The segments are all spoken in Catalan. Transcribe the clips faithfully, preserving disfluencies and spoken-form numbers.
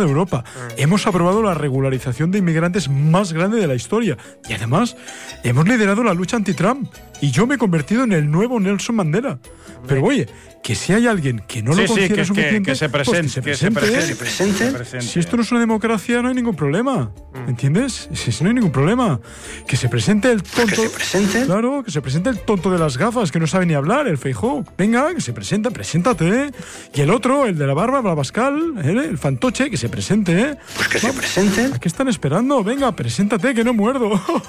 de Europa. Hemos aprobado la regularización de inmigrantes más grande de la historia. Y además, hemos liderado la lucha anti-Trump. Y yo me he convertido en el nuevo Nelson Mandela. Pero oye, que si hay alguien que no sí, lo considera sí, que, suficiente, que, que se presente, pues que se que se presente. presente, Que se presente. Si esto no es una democracia, no hay ningún problema. ¿Entiendes? Si, si no hay ningún problema. Que se presente el tonto. ¿Que se presente? Claro, que se presente el tonto de las gafas, que no sabe ni hablar, el Feijóo. Venga, que se presenta, preséntate. ¿eh? Y el otro, el de la barba, Blascal, ¿eh? el fantoche, que se presente. ¿eh? Pues que se presenten. ¿A qué están esperando? Venga, preséntate, que no muerdo.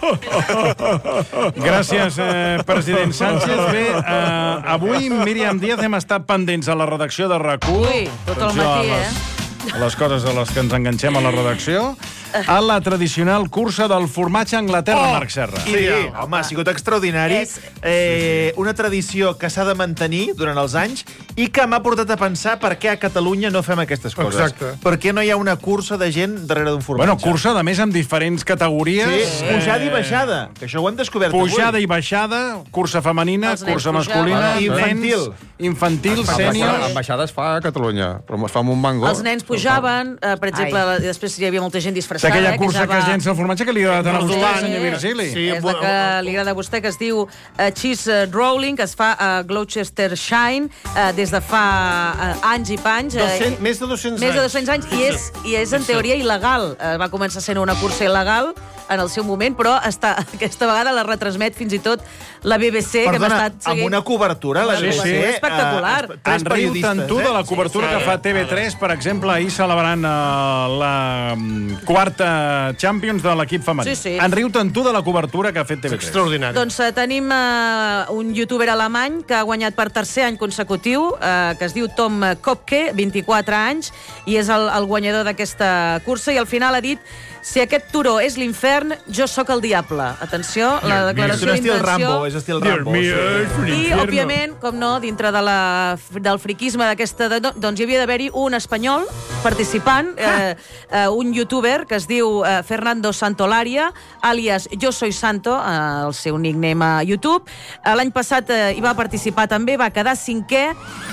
Gràcies, eh, president Sánchez. Bé, eh, avui, Míriam Díaz, hem estat pendents a la redacció de RAC1. Ui, tot el matí, a les, a les coses a les que ens enganxem a la redacció. A la tradicional cursa del formatge a Anglaterra, Oh! Marc Serra. Sí, home, ha sigut extraordinari. És- Eh, una tradició que s'ha de mantenir durant els anys i que m'ha portat a pensar per què a Catalunya no fem aquestes coses. Exacte. Per què no hi ha una cursa de gent darrere d'un formatge? Bueno, cursa, a més, amb diferents categories. Sí, pujada i baixada, que això ho hem descobert Pujada avui. i baixada, cursa femenina, Els nens cursa pujaven. masculina, I infantil. nens, infantil, sènior... Ambaixada es fa a Catalunya, però es fa amb un mango. Els nens pujaven, eh, per exemple, Ai. i després hi havia molta gent disfressada. D'aquella eh, cursa ja que es llença el formatge que li agrada tant a vostè, Sí. senyor Virgili. Sí. És la que li agrada a vostè, que es diu uh, Cheese Rolling, que es fa a Gloucestershire uh, des de fa uh, anys i panys. dos-cents, més de dos-cents Més de anys. dos-cents anys, i és, i és en teoria il·legal. Uh, va començar sent una cursa il·legal en el seu moment, però està, aquesta vegada la retransmet fins i tot la B B C, que hem Perdona, estat seguint. amb una cobertura, la Sí, B B C. sí. Espectacular. eh, tres En riu periodistes, tant tu eh? de la cobertura que fa T V tres, per exemple, ahir celebrant uh, la mm, quarta Champions de l'equip femení. Sí, sí. En riu tant tu de la cobertura que ha fet T V tres. Extraordinari. Doncs uh, tenim uh, un youtuber alemany que ha guanyat per tercer any consecutiu, uh, que es diu Tom Kopke, vint-i-quatre anys, i és el, el guanyador d'aquesta cursa, i al final ha dit: si aquest turó és l'infern, jo sóc el diable. Atenció, la És declaració un estil d'intenció. Rambo, és estil Rambo. I, òbviament, com no, dintre de la, del friquisme d'aquesta... De, doncs hi havia d'haver-hi un espanyol participant, eh, eh, un youtuber que es diu eh, Fernando Santolaria, àlies Jo Soy Santo, eh, el seu nickname a YouTube. Eh, L'any passat eh, hi va participar també, va quedar cinquè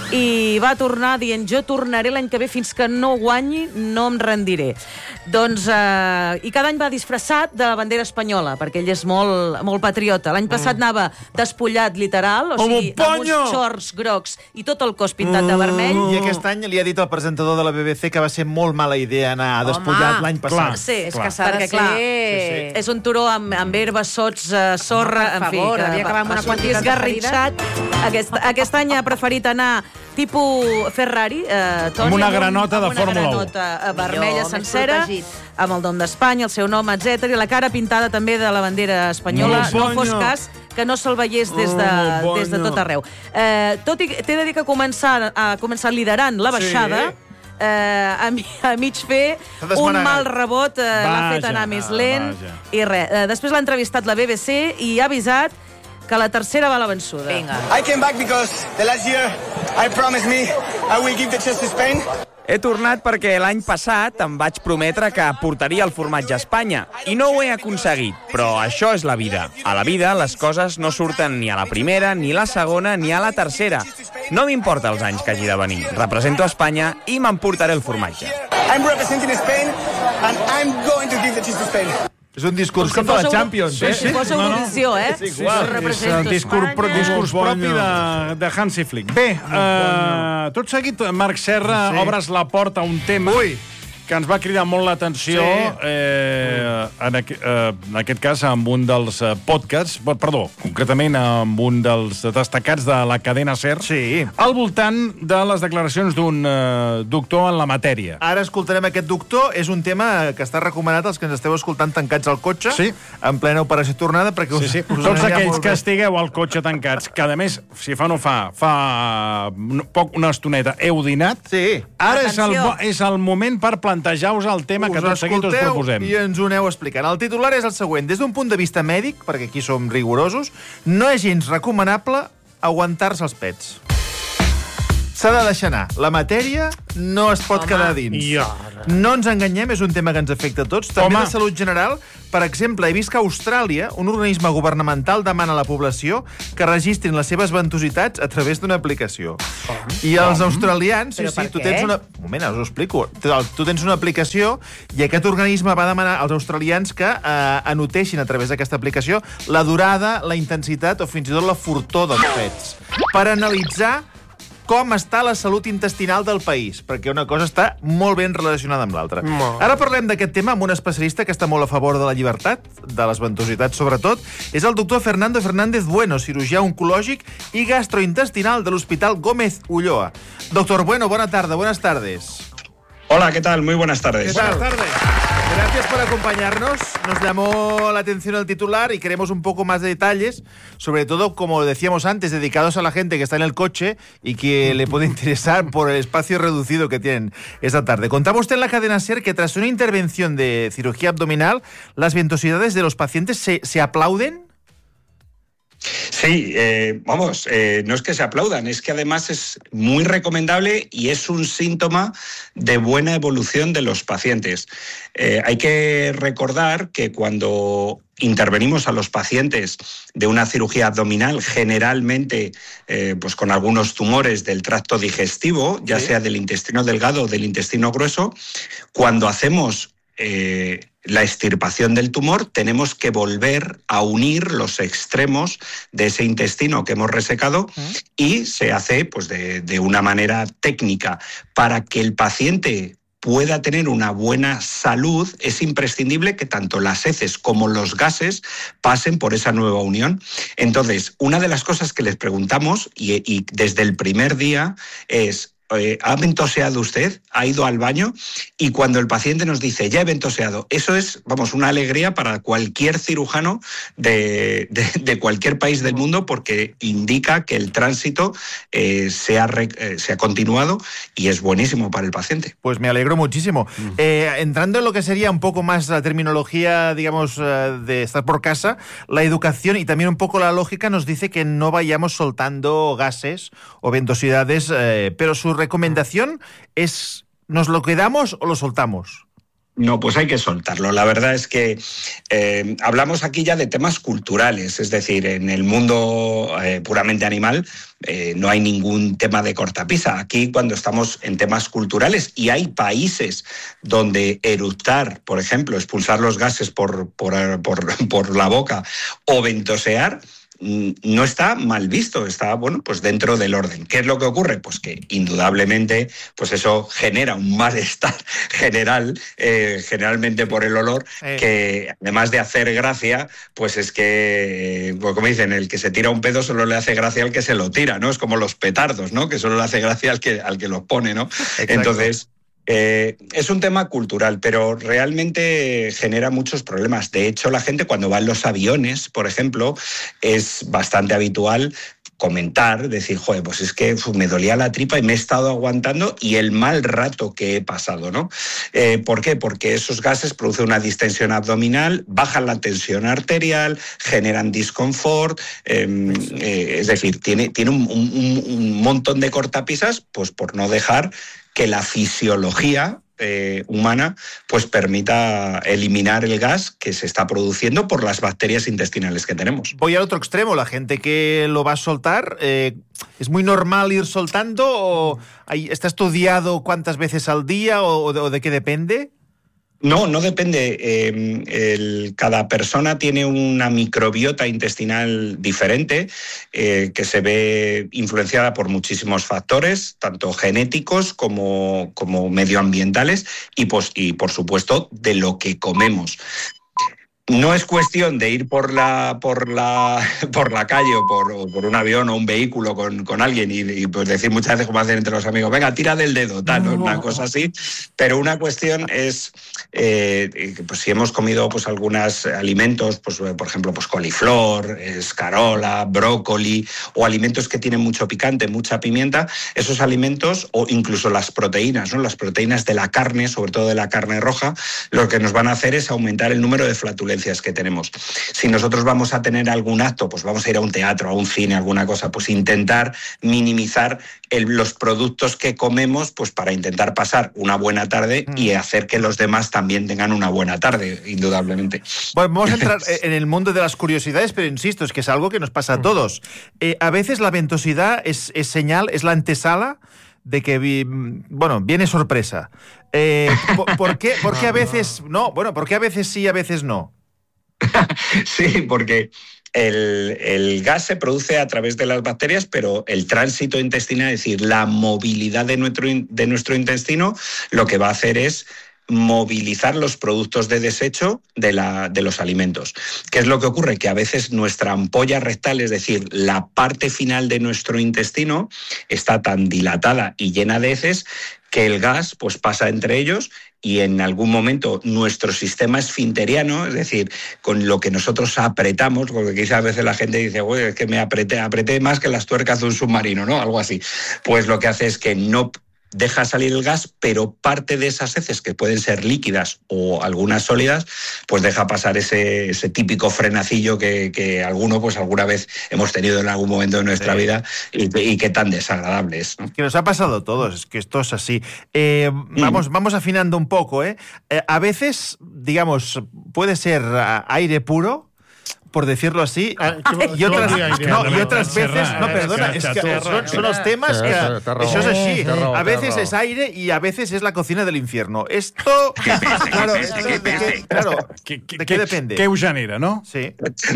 i va tornar dient: jo tornaré l'any que ve, fins que no guanyi, no em rendiré. Doncs, eh, i cada any va disfressat de la bandera espanyola, perquè ell és molt, molt patriota. L'any passat anava despullat, literal, o sigui, amb uns xorts grocs i tot el cos pintat de vermell. I aquest any li ha dit al presentador de la B B C que va ser molt mala idea anar despullat Home, l'any passat. Sí, És que s'ha de perquè, ser... clar, sí, és un turó amb, amb herbes, sots, uh, sorra, Home, per en fi, favor, que havia d'acabar amb va una sortir quantitat de esgarritxat. Aquest, aquest any ha preferit anar tipus Ferrari, eh, Toni, Amb una granota de amb una Fórmula u. granota eh, vermella Millor, més sencera, protegit. amb el nom d'Espanya, el seu nom, etcètera, i la cara pintada també de la bandera espanyola. Molt No bona. fos cas que no se'l veiés des de, Oh, molt des de bona. tot arreu. Eh, tot i que t'he de dir que començar, ha començat liderant la baixada, eh, a, mi, a mig fer S'ha un desmanegat. mal rebot, eh, l'ha Vaja, fet anar més lent, vaja. i res. Eh, després l'ha entrevistat la B B C i ha avisat que la tercera va a la vençuda. Vinga. I came back because the last year I promised me I will give the chance to Spain. He tornat perquè l'any passat em vaig prometre que portaria el formatge a Espanya i no ho he aconseguit, però això és la vida. A la vida les coses no surten ni a la primera, ni a la segona, ni a la tercera. No m'importa els anys que hagi de venir. Represento Espanya i m'emportaré el formatge. I'm representing Spain and I'm going to give the chance to Spain. És un discurs Com com si de la fos Champions, Euro- eh? Si fos Eurovisió, eh? Sí, sí, igual. Jo És represento el discurs, pro, Espanya. discurs propi de, de Hansi Flick. Bé, uh, tot seguit, Marc Serra, Sí. obres la porta a un tema Ui. que ens va cridar molt l'atenció, Sí. eh, en, aqu eh, en aquest cas amb un dels eh, podcasts, bo- perdó, concretament amb un dels destacats de la cadena SER, Sí. al voltant de les declaracions d'un eh, doctor en la matèria. Ara escoltarem aquest doctor. És un tema que està recomanat als que ens esteu escoltant tancats al cotxe, Sí. en plena operació tornada, perquè us, Sí, sí. us Tots anirà aquells molt que bé. estigueu al cotxe tancats, que a més, si fa no fa, fa un poc una estoneta, heu dinat, Sí. ara és el, Atenció. bo- és el moment per plantejar-vos el tema que tot seguit us escolteu proposem. i ens ho aneu explicant. El titular és el següent. Des d'un punt de vista mèdic, perquè aquí som rigorosos, no és gens recomanable aguantar-se els pets. s'ha de deixar anar. La matèria no es pot Home, quedar dins. No ens enganyem, és un tema que ens afecta a tots. També Home. de salut general. Per exemple, he vist que a Austràlia un organisme governamental demana a la població que registrin les seves ventositats a través d'una aplicació. Com? I els Com? australians... Sí, sí, tu tens una... Un moment, us ho explico. Tu tens una aplicació i aquest organisme va demanar als australians que eh, anotessin a través d'aquesta aplicació la durada, la intensitat o fins i tot la fortor dels fets per analitzar com està la salut intestinal del país, perquè una cosa està molt ben relacionada amb l'altra. Ara parlem d'aquest tema amb un especialista que està molt a favor de la llibertat, de les ventositats sobretot. És el doctor Fernando Fernández Bueno, cirurgià oncològic i gastrointestinal de l'Hospital Gómez Ulloa. Doctor Bueno, bona tarda, buenas tardes. Hola, ¿qué tal? Muy buenas tardes. ¿Qué tal? Buenas tardes. Gracias por acompañarnos. Nos llamó la atención el titular y queremos un poco más de detalles, sobre todo, como decíamos antes, dedicados a la gente que está en el coche y que le puede interesar por el espacio reducido que tienen esta tarde. Contaba usted en la cadena SER que tras una intervención de cirugía abdominal, las ventosidades de los pacientes se, se aplauden. Sí, eh, vamos, eh, no es que se aplaudan, es que además es muy recomendable y es un síntoma de buena evolución de los pacientes. Eh, hay que recordar que cuando intervenimos a los pacientes de una cirugía abdominal, generalmente eh, pues con algunos tumores del tracto digestivo, ya ¿Sí? sea del intestino delgado o del intestino grueso, cuando hacemos eh, la extirpación del tumor, tenemos que volver a unir los extremos de ese intestino que hemos resecado y se hace pues, de, de una manera técnica. Para que el paciente pueda tener una buena salud, es imprescindible que tanto las heces como los gases pasen por esa nueva unión. Entonces, una de las cosas que les preguntamos, y, y desde el primer día, es... ¿ha ventoseado usted? ¿Ha ido al baño? Y cuando el paciente nos dice, ya he ventoseado, eso es, vamos, una alegría para cualquier cirujano de, de, de cualquier país del mundo, porque indica que el tránsito eh, se, ha re, eh, se ha continuado y es buenísimo para el paciente. Pues me alegro muchísimo. Mm. Eh, entrando en lo que sería un poco más la terminología, digamos, uh, de estar por casa, la educación y también un poco la lógica nos dice que no vayamos soltando gases o ventosidades, eh, pero su recomendación es, ¿nos lo quedamos o lo soltamos? No, pues hay que soltarlo. La verdad es que eh, hablamos aquí ya de temas culturales, es decir, en el mundo eh, puramente animal eh, no hay ningún tema de cortapisa. Aquí cuando estamos en temas culturales, y hay países donde eructar, por ejemplo, expulsar los gases por, por, por, por la boca o ventosear, no está mal visto, está bueno, pues dentro del orden. ¿Qué es lo que ocurre? Pues que indudablemente pues eso genera un malestar general, eh, generalmente por el olor, eh. que además de hacer gracia, pues es que, pues como dicen, el que se tira un pedo solo le hace gracia al que se lo tira, ¿no? Es como los petardos, ¿no? Que solo le hace gracia al que, al que los pone, ¿no? Exacto. Entonces... Eh, es un tema cultural, pero realmente genera muchos problemas. De hecho, la gente cuando va en los aviones, por ejemplo, es bastante habitual comentar, decir, joder, pues es que uf, me dolía la tripa y me he estado aguantando y el mal rato que he pasado, ¿no? Eh, ¿Por qué? Porque esos gases producen una distensión abdominal, bajan la tensión arterial, generan disconfort, eh, eh, es decir, tiene, tiene un, un, un montón de cortapisas, pues por no dejar que la fisiología eh, humana pues permita eliminar el gas que se está produciendo por las bacterias intestinales que tenemos. Voy al otro extremo, la gente que lo va a soltar, eh, ¿es muy normal ir soltando o hay, está estudiado cuántas veces al día o, o, de, o de qué depende? No, no depende. Eh, el, cada persona tiene una microbiota intestinal diferente eh, que se ve influenciada por muchísimos factores, tanto genéticos como, como medioambientales y, pues, y, por supuesto, de lo que comemos. No es cuestión de ir por la por la por la calle o por, o por un avión o un vehículo con, con alguien y, y pues decir muchas veces, como hacen entre los amigos, venga, tira del dedo, tal, no. Una cosa así. Pero una cuestión es eh, pues si hemos comido pues algunos alimentos, pues por ejemplo, pues coliflor, escarola, brócoli, o alimentos que tienen mucho picante, mucha pimienta, esos alimentos, o incluso las proteínas, ¿no? Las proteínas de la carne, sobre todo de la carne roja, lo que nos van a hacer es aumentar el número de flatulencias que tenemos. Si nosotros vamos a tener algún acto, pues vamos a ir a un teatro, a un cine, alguna cosa, pues intentar minimizar el, los productos que comemos, pues para intentar pasar una buena tarde y hacer que los demás también tengan una buena tarde, indudablemente. Bueno, vamos a entrar en el mundo de las curiosidades, pero insisto, es que es algo que nos pasa a todos. Eh, a veces la ventosidad es, es señal, es la antesala de que, bueno, viene sorpresa. Eh, ¿por, por, qué, ¿Por qué a veces no? Bueno, ¿por qué a veces sí y a veces no? Sí, porque el, el gas se produce a través de las bacterias, pero el tránsito intestinal, es decir, la movilidad de nuestro, de nuestro intestino, lo que va a hacer es movilizar los productos de desecho de, la, de los alimentos. ¿Qué es lo que ocurre? Que a veces nuestra ampolla rectal, es decir, la parte final de nuestro intestino, está tan dilatada y llena de heces que el gas pues, pasa entre ellos y en algún momento nuestro sistema esfinteriano, es decir, con lo que nosotros apretamos, porque quizás a veces la gente dice, güey, es que me apreté, apreté más que las tuercas de un submarino, ¿no? Algo así. Pues lo que hace es que no deja salir el gas, pero parte de esas heces, que pueden ser líquidas o algunas sólidas, pues deja pasar ese, ese típico frenacillo que, que alguno, pues alguna vez hemos tenido en algún momento de nuestra sí. vida y, y que tan desagradable es, ¿no? Que nos ha pasado a todos, es que esto es así. Eh, mm. vamos, vamos afinando un poco, ¿eh? Eh, A veces, digamos, puede ser aire puro, por decirlo así, ah, y otras, no, y otras veces, no, perdona, es que son, son los temas que, eso es así, a veces es aire y a veces es la cocina del infierno. Esto, claro, esto ¿de qué, claro, ¿de qué depende? ¿Qué genera, no? Sí.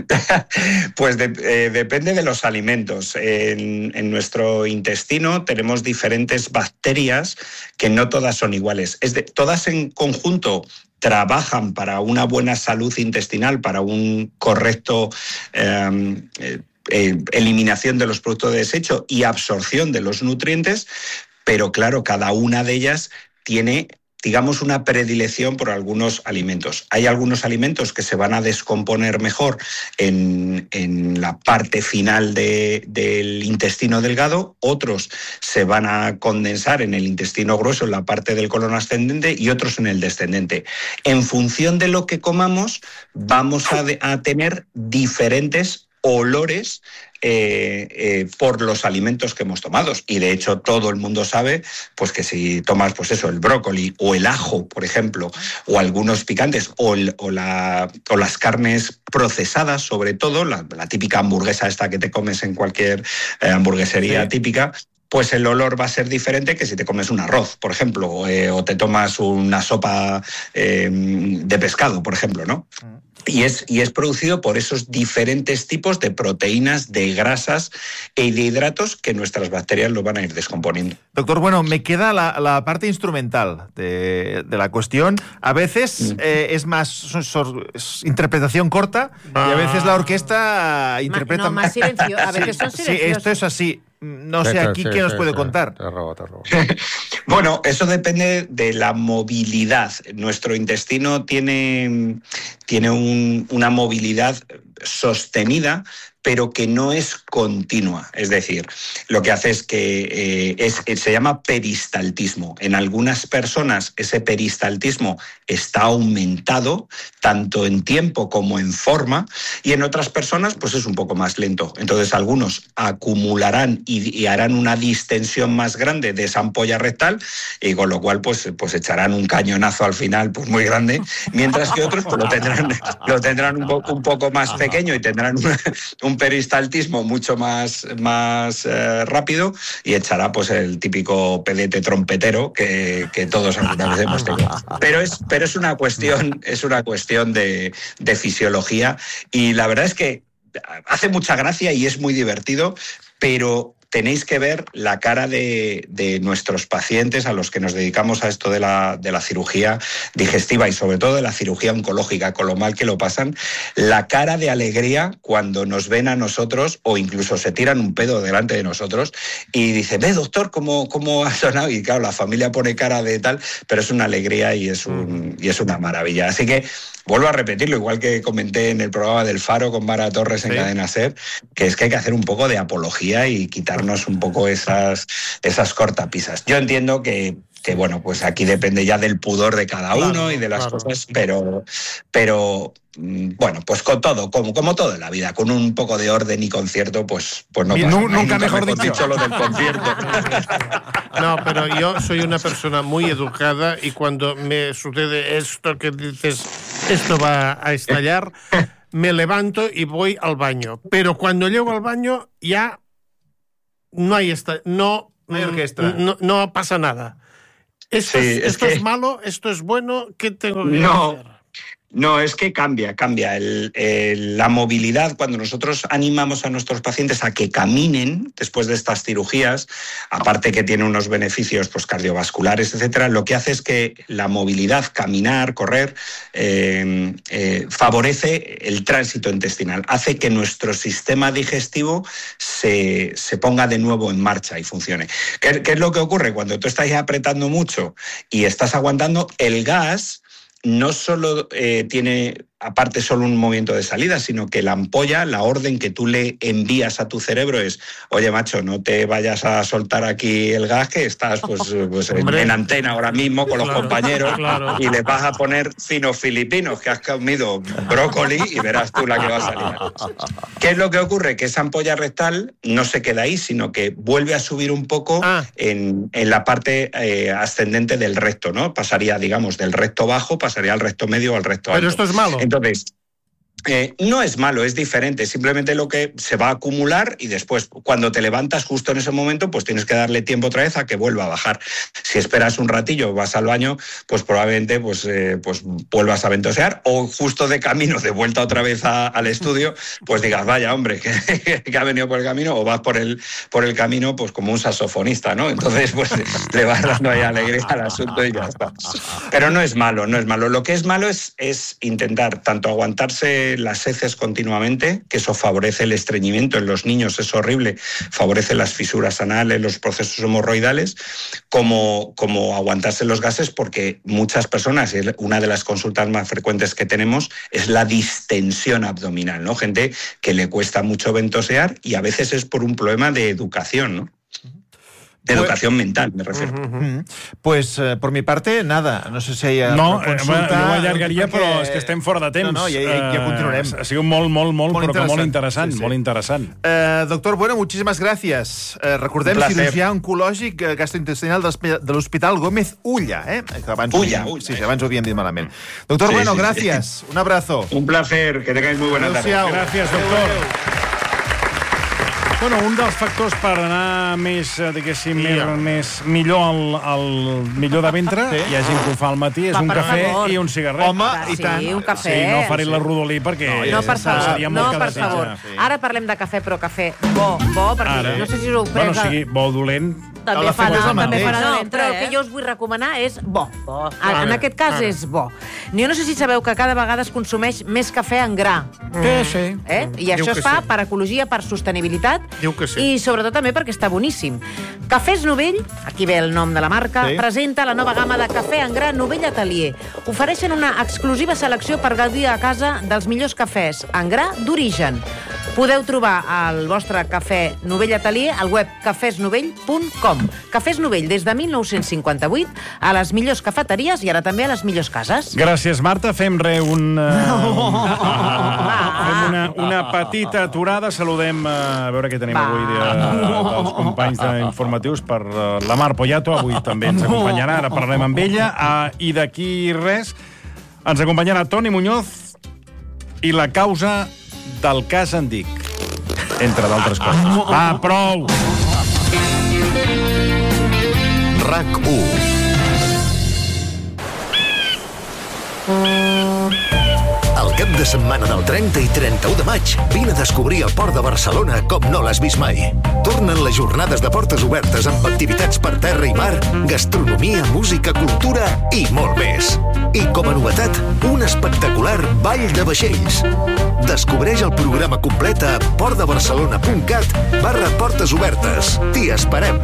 Pues de, eh, depende de los alimentos. En, en nuestro intestino tenemos diferentes bacterias que no todas son iguales. Es de, todas en conjunto trabajan para una buena salud intestinal, para un correcto eh, eh, eliminación de los productos de desecho y absorción de los nutrientes, pero claro, cada una de ellas tiene, digamos, una predilección por algunos alimentos. Hay algunos alimentos que se van a descomponer mejor en, en la parte final de, del intestino delgado, otros se van a condensar en el intestino grueso, en la parte del colon ascendente, y otros en el descendente. En función de lo que comamos, vamos a, de, a tener diferentes olores Eh, eh, por los alimentos que hemos tomado. Y de hecho todo el mundo sabe pues que si tomas pues eso, el brócoli o el ajo, por ejemplo, o algunos picantes, o, el, o, la, o las carnes procesadas, sobre todo, la, la típica hamburguesa esta que te comes en cualquier eh, hamburguesería sí. típica, pues el olor va a ser diferente que si te comes un arroz, por ejemplo, eh, o te tomas una sopa eh, de pescado, por ejemplo, ¿no? Y es, y es producido por esos diferentes tipos de proteínas, de grasas y de hidratos que nuestras bacterias lo van a ir descomponiendo. Doctor, bueno, me queda la, la parte instrumental de, de la cuestión. A veces mm. eh, es más so, so, es interpretación corta ah. y a veces la orquesta interpreta... No, más silencio. A veces son silenciosos. Sí, esto es así. No sé aquí sí, qué sí, nos puede sí, contar. Te robo, te robo. Bueno, eso depende de la movilidad. Nuestro intestino tiene, tiene un, una movilidad sostenida, pero que no es continua. Es decir, lo que hace es que eh, es, se llama peristaltismo. En algunas personas ese peristaltismo está aumentado, tanto en tiempo como en forma, y en otras personas pues es un poco más lento. Entonces algunos acumularán y, y harán una distensión más grande de esa ampolla rectal, y con lo cual pues, pues echarán un cañonazo al final pues muy grande, mientras que otros pues, lo tendrán, lo tendrán un, po, un poco más pequeño y tendrán un, un peristaltismo mucho más, más eh, rápido, y echará pues el típico pedete trompetero que, que todos alguna vez hemos tenido. Pero es, pero es una cuestión, es una cuestión de, de fisiología, y la verdad es que hace mucha gracia y es muy divertido, pero tenéis que ver la cara de, de nuestros pacientes a los que nos dedicamos a esto de la, de la cirugía digestiva y sobre todo de la cirugía oncológica, con lo mal que lo pasan, la cara de alegría cuando nos ven a nosotros o incluso se tiran un pedo delante de nosotros y dicen, ve doctor, ¿cómo, cómo ha sonado? Y claro, la familia pone cara de tal, pero es una alegría y es, un, y es una maravilla. Así que vuelvo a repetirlo, igual que comenté en el programa del Faro con Mara Torres en sí. Cadena SER, que es que hay que hacer un poco de apología y quitarnos un poco esas, esas cortapisas. Yo entiendo que, que, bueno, pues aquí depende ya del pudor de cada uno claro, y de las claro. cosas, pero, pero bueno, pues con todo, como, como todo en la vida, con un poco de orden y concierto, pues, pues no pasa nada. Nunca mejor dicho. dicho lo del concierto. No, pero yo soy una persona muy educada y cuando me sucede esto que dices, esto va a estallar, me levanto y voy al baño. Pero cuando llego al baño ya no hay esta, no, no hay orquesta. No, no pasa nada. Esto, sí, es, es, esto que... es malo, esto es bueno, ¿qué tengo que no. hacer? No, es que cambia, cambia. El, el, la movilidad, cuando nosotros animamos a nuestros pacientes a que caminen después de estas cirugías, aparte que tiene unos beneficios pues, cardiovasculares, etcétera, lo que hace es que la movilidad, caminar, correr, eh, eh, favorece el tránsito intestinal, hace que nuestro sistema digestivo se, se ponga de nuevo en marcha y funcione. ¿Qué, qué es lo que ocurre? Cuando tú estás apretando mucho y estás aguantando, el gas no solo eh, tiene, aparte solo un movimiento de salida, sino que la ampolla, la orden que tú le envías a tu cerebro es, oye, macho, no te vayas a soltar aquí el gas, que estás pues, pues en, en antena ahora mismo con los claro, compañeros claro. y le vas a poner fino-filipinos, que has comido brócoli y verás tú la que va a salir. ¿Qué es lo que ocurre? Que esa ampolla rectal no se queda ahí, sino que vuelve a subir un poco ah. en, en la parte eh, ascendente del recto, ¿no? Pasaría, digamos, del recto bajo, pasaría al recto medio o al recto alto. Pero esto es malo. Entonces, eh, no es malo, es diferente. Simplemente lo que se va a acumular y después, cuando te levantas justo en ese momento, pues tienes que darle tiempo otra vez a que vuelva a bajar. Si esperas un ratillo, vas al baño, pues probablemente pues, eh, pues vuelvas a ventosear o justo de camino, de vuelta otra vez a, al estudio, pues digas, vaya hombre, que, que ha venido por el camino, o vas por el, por el camino pues como un saxofonista, ¿no? Entonces, pues le vas dando ahí alegría al asunto y ya está. Pero no es malo, no es malo. Lo que es malo es, es intentar tanto aguantarse las heces continuamente, que eso favorece el estreñimiento en los niños, es horrible, favorece las fisuras anales, los procesos hemorroidales, como, como aguantarse los gases, porque muchas personas, una de las consultas más frecuentes que tenemos es la distensión abdominal, ¿no? Gente que le cuesta mucho ventosear y a veces es por un problema de educación, ¿no? De educación pues, mental, me refiero. Uh-huh. Pues, eh, por mi parte, nada. No sé si hi ha no, consulta... No, jo ho allargaria, perquè... però és que estem fora de temps. No, no, ja, ja, ja continuarem. Uh, ha sigut molt, molt, molt, molt però molt interessant. Sí, sí. Molt interessant. Uh, doctor Bueno, muchísimas gracias. Uh, recordem, cirurgià oncològic uh, gastrointestinal de l'Hospital Gómez Ulla. Eh? Abans Ulla, Ulla. Sí, sí, abans ho havíem dit malament. Doctor sí, Bueno, sí, gracias. Sí. Un abrazo. Un placer. Que tengáis muy buena tarde. Gracias, doctor. Bueno, un dels factors per anar més, diguéssim, yeah. més, millor al, al millor de ventre, sí. hi ha gent que ho fa al matí, és Va, un cafè favor. i un cigarret. Home, ah, i tant. Sí, un cafè. Sí, no faré sí. la rodolí perquè no, no, per favor, seria molt no, per favor. Sí. Ara parlem de cafè, però cafè bo, bo, perquè Ara. no sé si us ho pres... Bueno, o sigui, bo dolent... També farà, també farà no, però el que jo us vull recomanar és bo. bo. En, en aquest cas és bo. Jo no sé si sabeu que cada vegada es consumeix més cafè en gra. Sí, sí. Eh? I això es fa sí. per ecologia, per sostenibilitat Diu que sí. i sobretot també perquè està boníssim. Cafès Novell, aquí ve el nom de la marca, sí. presenta la nova gamma de cafè en gra Novell Atelier. Ofereixen una exclusiva selecció per gaudir a casa dels millors cafès en gra d'origen. Podeu trobar el vostre cafè Novell Atelier al web cafès novell punt com. Cafès Novell des de mil nou-cents cinquanta-vuit a les millors cafeteries i ara també a les millors cases. Gràcies, Marta. Fem re un... Uh... No. Fem una, una petita aturada. Saludem, uh, a veure què tenim Va. avui de, dels companys d'informatius per uh, la Mar Poyato. Avui també ens acompanyarà, ara parlarem amb ella. Uh, I d'aquí res ens acompanyarà Toni Muñoz i la causa del cas Andic, entre d'altres coses. Va, prou! RAC u. El cap de setmana del trenta i trenta-u de maig vine a descobrir el port de Barcelona com no l'has vist mai. Tornen les jornades de portes obertes amb activitats per terra i mar, gastronomia, música, cultura i molt més. I com a novetat, un espectacular ball de vaixells. Descobreix el programa complet a portdebarcelona.cat barra portes obertes. T'hi esperem.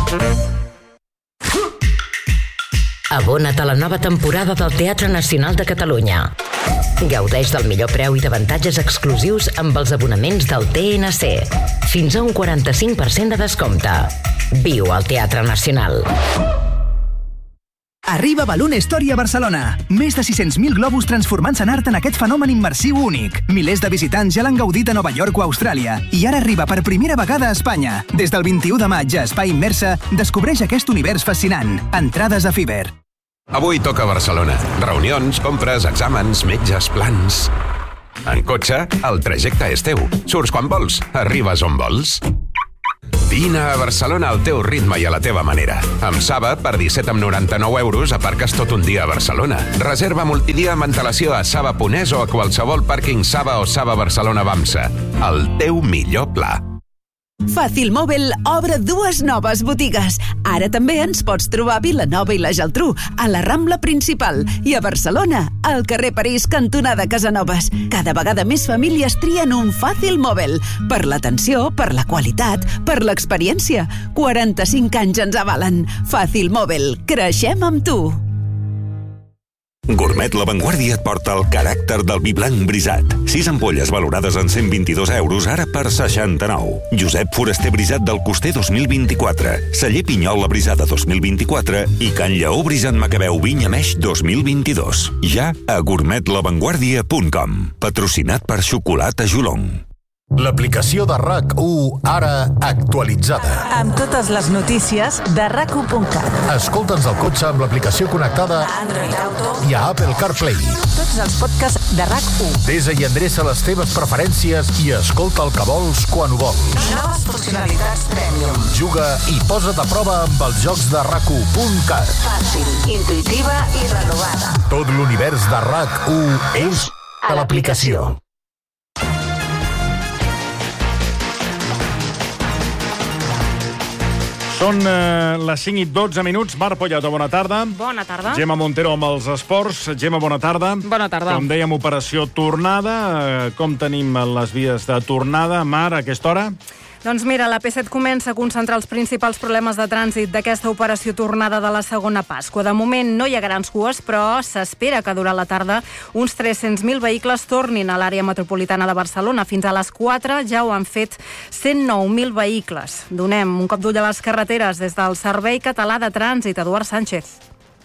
Abona't a la nova temporada del Teatre Nacional de Catalunya. Gaudeix del millor preu i d'avantatges exclusius amb els abonaments del T N C. Fins a un quaranta-cinc per cent de descompte. Viu al Teatre Nacional. Arriba Balloon Story a Barcelona. Més de sis-cents mil globus transformant-se en art en aquest fenomen immersiu únic. Milers de visitants ja l'han gaudit a Nova York o Austràlia. I ara arriba per primera vegada a Espanya. Des del vint-i-u de maig a Espai Immersa, descobreix aquest univers fascinant. Entrades a Fiverr. Avui toca Barcelona. Reunions, compres, exàmens, metges, plans... En cotxe, el trajecte és teu. Surts quan vols, arribes on vols. Vine a Barcelona al teu ritme i a la teva manera. Amb Saba, per disset coma noranta-nou euros, aparques tot un dia a Barcelona. Reserva multidia amb antelació a Saba punt es o a qualsevol pàrquing Saba o Saba Barcelona Bamsa. El teu millor pla. Fàcil Mòbil obre dues noves botigues. Ara també ens pots trobar a Vilanova i la Geltrú, a la Rambla Principal, i a Barcelona, al carrer París, cantonada Casanovas. Cada vegada més famílies trien un Fàcil Mòbil. Per l'atenció, per la qualitat, per l'experiència. quaranta-cinc anys ens avalen. Fàcil Mòbil. Creixem amb tu. Gourmet La Vanguardia et porta el caràcter del vi blanc brisat. Sis ampolles valorades en cent vint-i-dos euros, ara per seixanta-nou. Josep Foraster Brisat del Coster dos mil vint-i-quatre. Celler Pinyola Brisada dos mil vint-i-quatre i Can Lleó Brisat Macabeu Vinya Meix dos mil vint-i-dos. Ja a gourmet la vanguardia punt com. Patrocinat per Xocolata Jolong. L'aplicació de RAC u, ara actualitzada. Amb totes les notícies de rac u punt cat. Escolta'ns al cotxe amb l'aplicació connectada a Android Auto i a Apple CarPlay. Tots els podcasts de RAC u. Desa i endreça les teves preferències i escolta el que vols quan ho vols. Noves funcionalitats Premium. Juga i posa't a prova amb els jocs de rac u punt cat. Fàcil, intuïtiva i renovada. Tot l'univers de RAC u és a l'aplicació. Són eh, les cinc i dotze minuts. Mar Pollato, bona tarda. Bona tarda. Gemma Montero amb els esports. Gemma, bona tarda. Bona tarda. Com dèiem, operació tornada. Eh, com tenim les vies de tornada? Mar, a aquesta hora? Doncs mira, l'A P set comença a concentrar els principals problemes de trànsit d'aquesta operació tornada de la segona Pasqua. De moment no hi ha grans cues, però s'espera que durant la tarda uns tres-cents mil vehicles tornin a l'àrea metropolitana de Barcelona. Fins a les quatre ja ho han fet cent nou mil vehicles. Donem un cop d'ull a les carreteres des del Servei Català de Trànsit. Eduard Sánchez.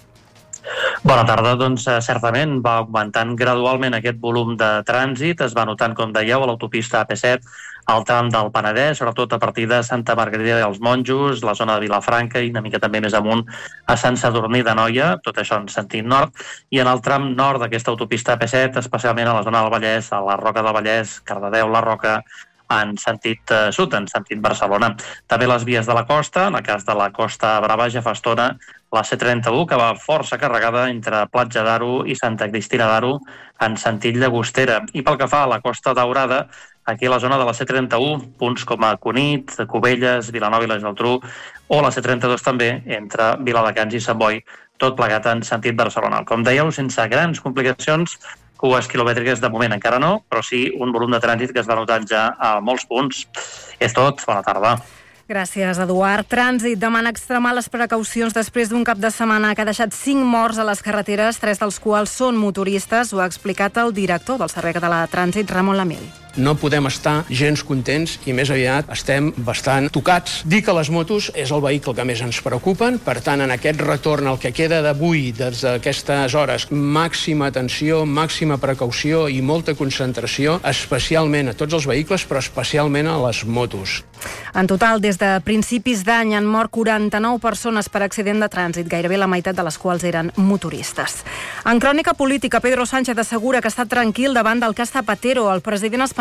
Bona tarda. Doncs eh, certament va augmentant gradualment aquest volum de trànsit. Es va notant, com dèieu, a l'autopista A P set, al tram del Penedès, sobretot a partir de Santa Margarida dels Monjos, la zona de Vilafranca i una mica també més amunt a Sant Sadurní d'Anoia, tot això en sentit nord, i en el tram nord d'aquesta autopista A P set, especialment a la zona del Vallès, a la Roca del Vallès, Cardedeu, la Roca, en sentit eh, sud, en sentit Barcelona. També les vies de la costa, en el cas de la Costa Brava, ja fa estona, la C trenta-u, que va força carregada entre Platja d'Aro i Santa Cristina d'Aro, en sentit Llagostera. I pel que fa a la Costa Daurada, aquí a la zona de la C trenta-u, punts com a Cunit, Cubelles, Vilanova i la Geltrú, o la C trenta-dos també, entre Viladecans i Sant Boi, tot plegat en sentit Barcelona. Com dèieu, sense grans complicacions, cues quilomètriques de moment encara no, però sí un volum de trànsit que es va notant ja a molts punts. És tot, bona tarda. Gràcies, Eduard. Trànsit demana extremar les precaucions després d'un cap de setmana que ha deixat cinc morts a les carreteres, tres dels quals són motoristes. Ho ha explicat el director del Servei Català de Trànsit, Ramon Lamil. No podem estar gens contents i més aviat estem bastant tocats. Dir que les motos és el vehicle que més ens preocupen, per tant, en aquest retorn, el que queda d'avui, des d'aquestes hores, màxima atenció, màxima precaució i molta concentració, especialment a tots els vehicles, però especialment a les motos. En total, des de principis d'any han mort quaranta-nou persones per accident de trànsit, gairebé la meitat de les quals eren motoristes. En crònica política, Pedro Sánchez assegura que està tranquil davant del cas Zapatero. El president espanyol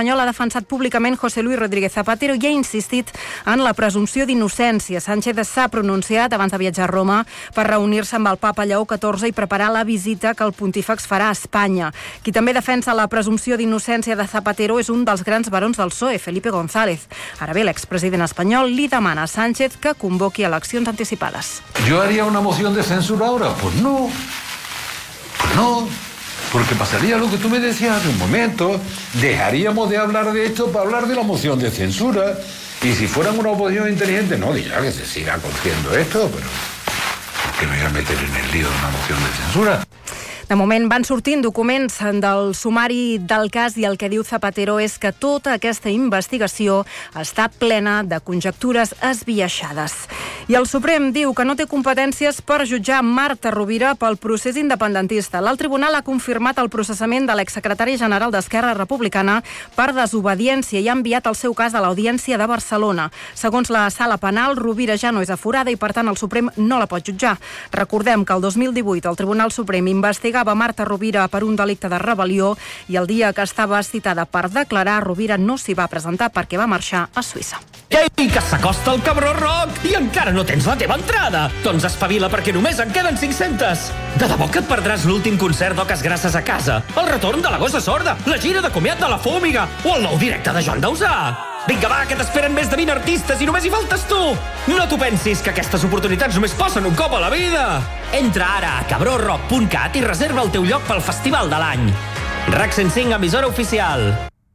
espanyol ha defensat públicament José Luis Rodríguez Zapatero i ha insistit en la presumpció d'innocència. Sánchez s'ha pronunciat abans de viatjar a Roma per reunir-se amb el papa Lleó catorze i preparar la visita que el pontífex farà a Espanya. Qui també defensa la presumpció d'innocència de Zapatero és un dels grans barons del P S O E, Felipe González. Ara bé, l'expresident espanyol li demana a Sánchez que convoqui eleccions anticipades. ¿Yo haría una moción de censura ahora? Pues no. Pues no. Porque pasaría lo que tú me decías hace un momento. Dejaríamos de hablar de esto para hablar de la moción de censura. Y si fueran una oposición inteligente, no dirá que se siga cogiendo esto, pero ¿por qué me voy a meter en el lío de una moción de censura? De moment van sortint documents del sumari del cas i el que diu Zapatero és que tota aquesta investigació està plena de conjectures esbiaixades. I el Suprem diu que no té competències per jutjar Marta Rovira pel procés independentista. L'alt tribunal ha confirmat el processament de l'exsecretari general d'Esquerra Republicana per desobediència i ha enviat el seu cas a l'Audiència de Barcelona. Segons la sala penal, Rovira ja no és aforada i, per tant, el Suprem no la pot jutjar. Recordem que el dos mil divuit el Tribunal Suprem investigava Marta Rovira per un delicte de rebel·lió i el dia que estava citada per declarar, Rovira no s'hi va presentar perquè va marxar a Suïssa. Ei, que s'acosta el Cabró Rock i encara no tens la teva entrada! Doncs espavila perquè només en queden cinc-centes! De debò que et perdràs l'últim concert d'Oques Grasses a casa, el retorn de la Gossa Sorda, la gira de comiat de la Fúmiga o el nou directe de Joan Dausà! Vinga, va, que t'esperen més de vint artistes i només hi faltes tu! No t'ho pensis, que aquestes oportunitats només passen un cop a la vida! Entra ara a cabró rock punt cat i reserva el teu lloc pel Festival de l'any. RAC cent cinc, emissora oficial.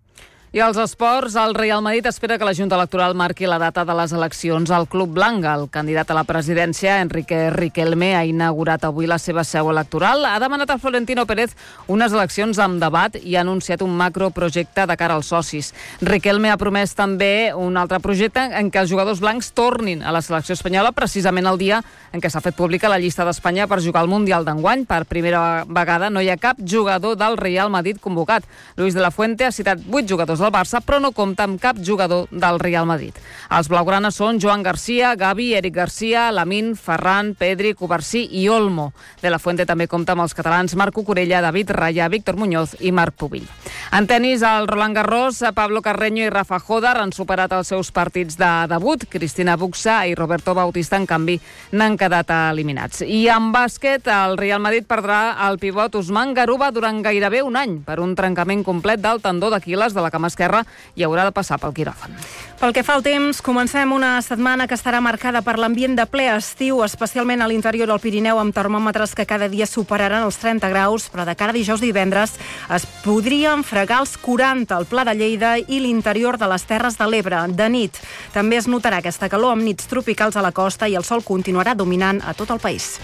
I als esports, el Real Madrid espera que la Junta Electoral marqui la data de les eleccions al Club Blanc. El candidat a la presidència, Enrique Riquelme, ha inaugurat avui la seva seu electoral. Ha demanat a Florentino Pérez unes eleccions amb debat i ha anunciat un macroprojecte de cara als socis. Riquelme ha promès també un altre projecte en què els jugadors blancs tornin a la selecció espanyola precisament el dia en què s'ha fet pública la llista d'Espanya per jugar al Mundial d'enguany. Per primera vegada no hi ha cap jugador del Real Madrid convocat. Luis de la Fuente ha citat vuit jugadors del Barça, però no compta amb cap jugador del Real Madrid. Els blaugranes són Joan Garcia, Gavi, Eric Garcia, Lamine, Ferran, Pedri, Cubarsí i Olmo. De la Fuente també compta amb els catalans Marc Cucurella, David Raya, Víctor Muñoz i Marc Pubill. En tenis, al Roland Garros, Pablo Carreño i Rafa Jodar han superat els seus partits de debut. Cristina Buxa i Roberto Bautista, en canvi, n'han quedat eliminats. I en bàsquet, el Real Madrid perdrà el pivot Ousmane Garuba durant gairebé un any per un trencament complet del tendó d'Aquil·les de la cama esquerra i haurà de passar pel quiròfan. Pel que fa al temps, comencem una setmana que estarà marcada per l'ambient de ple estiu, especialment a l'interior del Pirineu, amb termòmetres que cada dia superaran els trenta graus, però de cara a dijous i divendres es podrien fregar els quaranta al Pla de Lleida i l'interior de les Terres de l'Ebre. De nit també es notarà aquesta calor amb nits tropicals a la costa i el sol continuarà dominant a tot el país.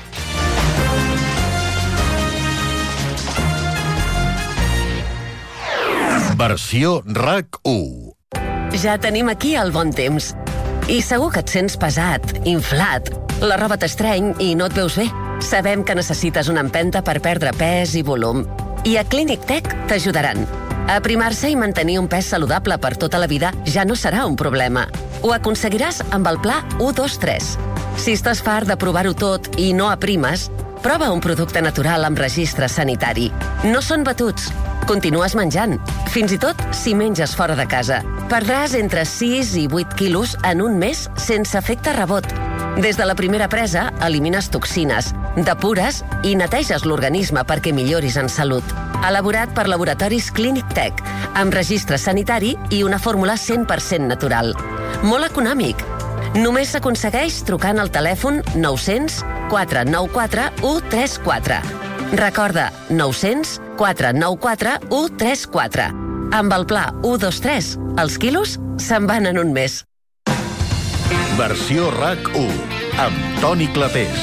Versió RAC u. Ja tenim aquí el bon temps. I segur que et sents pesat, inflat. La roba t'estreny i no et veus bé. Sabem que necessites una empenta per perdre pes i volum. I a Clínic Tech t'ajudaran. Aprimar-se i mantenir un pes saludable per tota la vida ja no serà un problema. Ho aconseguiràs amb el pla u dos tres. Si estàs fart de provar-ho tot i no aprimes, prova un producte natural amb registre sanitari. No són batuts. Continues menjant, fins i tot si menges fora de casa. Perdràs entre sis i vuit quilos en un mes sense efecte rebot. Des de la primera presa, elimines toxines, depures i neteges l'organisme perquè milloris en salut. Elaborat per laboratoris Clínic Tech, amb registre sanitari i una fórmula cent per cent natural. Molt econòmic. Només s'aconsegueix trucant al telèfon nou-cents quatre nou quatre u tres quatre. Recorda, nou-cents quatre nou quatre u tres quatre. Amb el pla u dos tres, els quilos se'n van en un mes. Versió RAC u, amb Toni Clapés.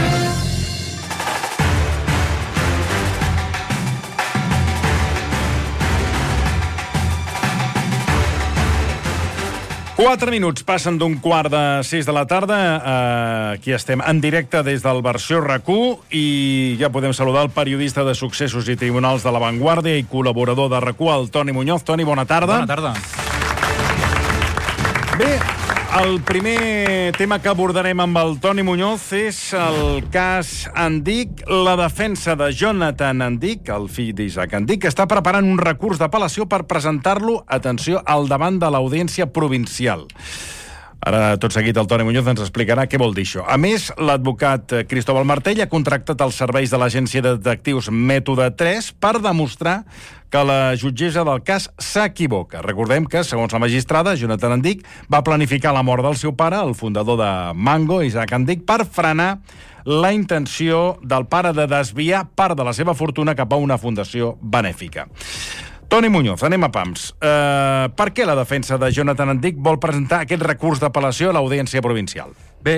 Quatre minuts passen d'un quart de sis de la tarda. Uh, aquí estem en directe des del Versió RAC u i ja podem saludar el periodista de Successos i Tribunals de La Vanguardia i col·laborador de RAC u, el Toni Muñoz. Toni, bona tarda. Bona tarda. Bé, el primer tema que abordarem amb el Toni Muñoz és el cas Andic. La defensa de Jonathan Andic, el fill d'Isaac Andic, està preparant un recurs d'apel·lació per presentar-lo, atenció, al davant de l'Audiència Provincial. Ara, tot seguit, el Toni Muñoz ens explicarà què vol dir això. A més, l'advocat Cristóbal Martell ha contractat els serveis de l'agència de detectius Mètode tres per demostrar que la jutgessa del cas s'equivoca. Recordem que, segons la magistrada, Jonathan Andic va planificar la mort del seu pare, el fundador de Mango, Isaac Andic, per frenar la intenció del pare de desviar part de la seva fortuna cap a una fundació benèfica. Toni Muñoz, anem a pams. Uh, per què la defensa de Jonathan Andic vol presentar aquest recurs d'apel·lació a l'Audiència Provincial? Bé,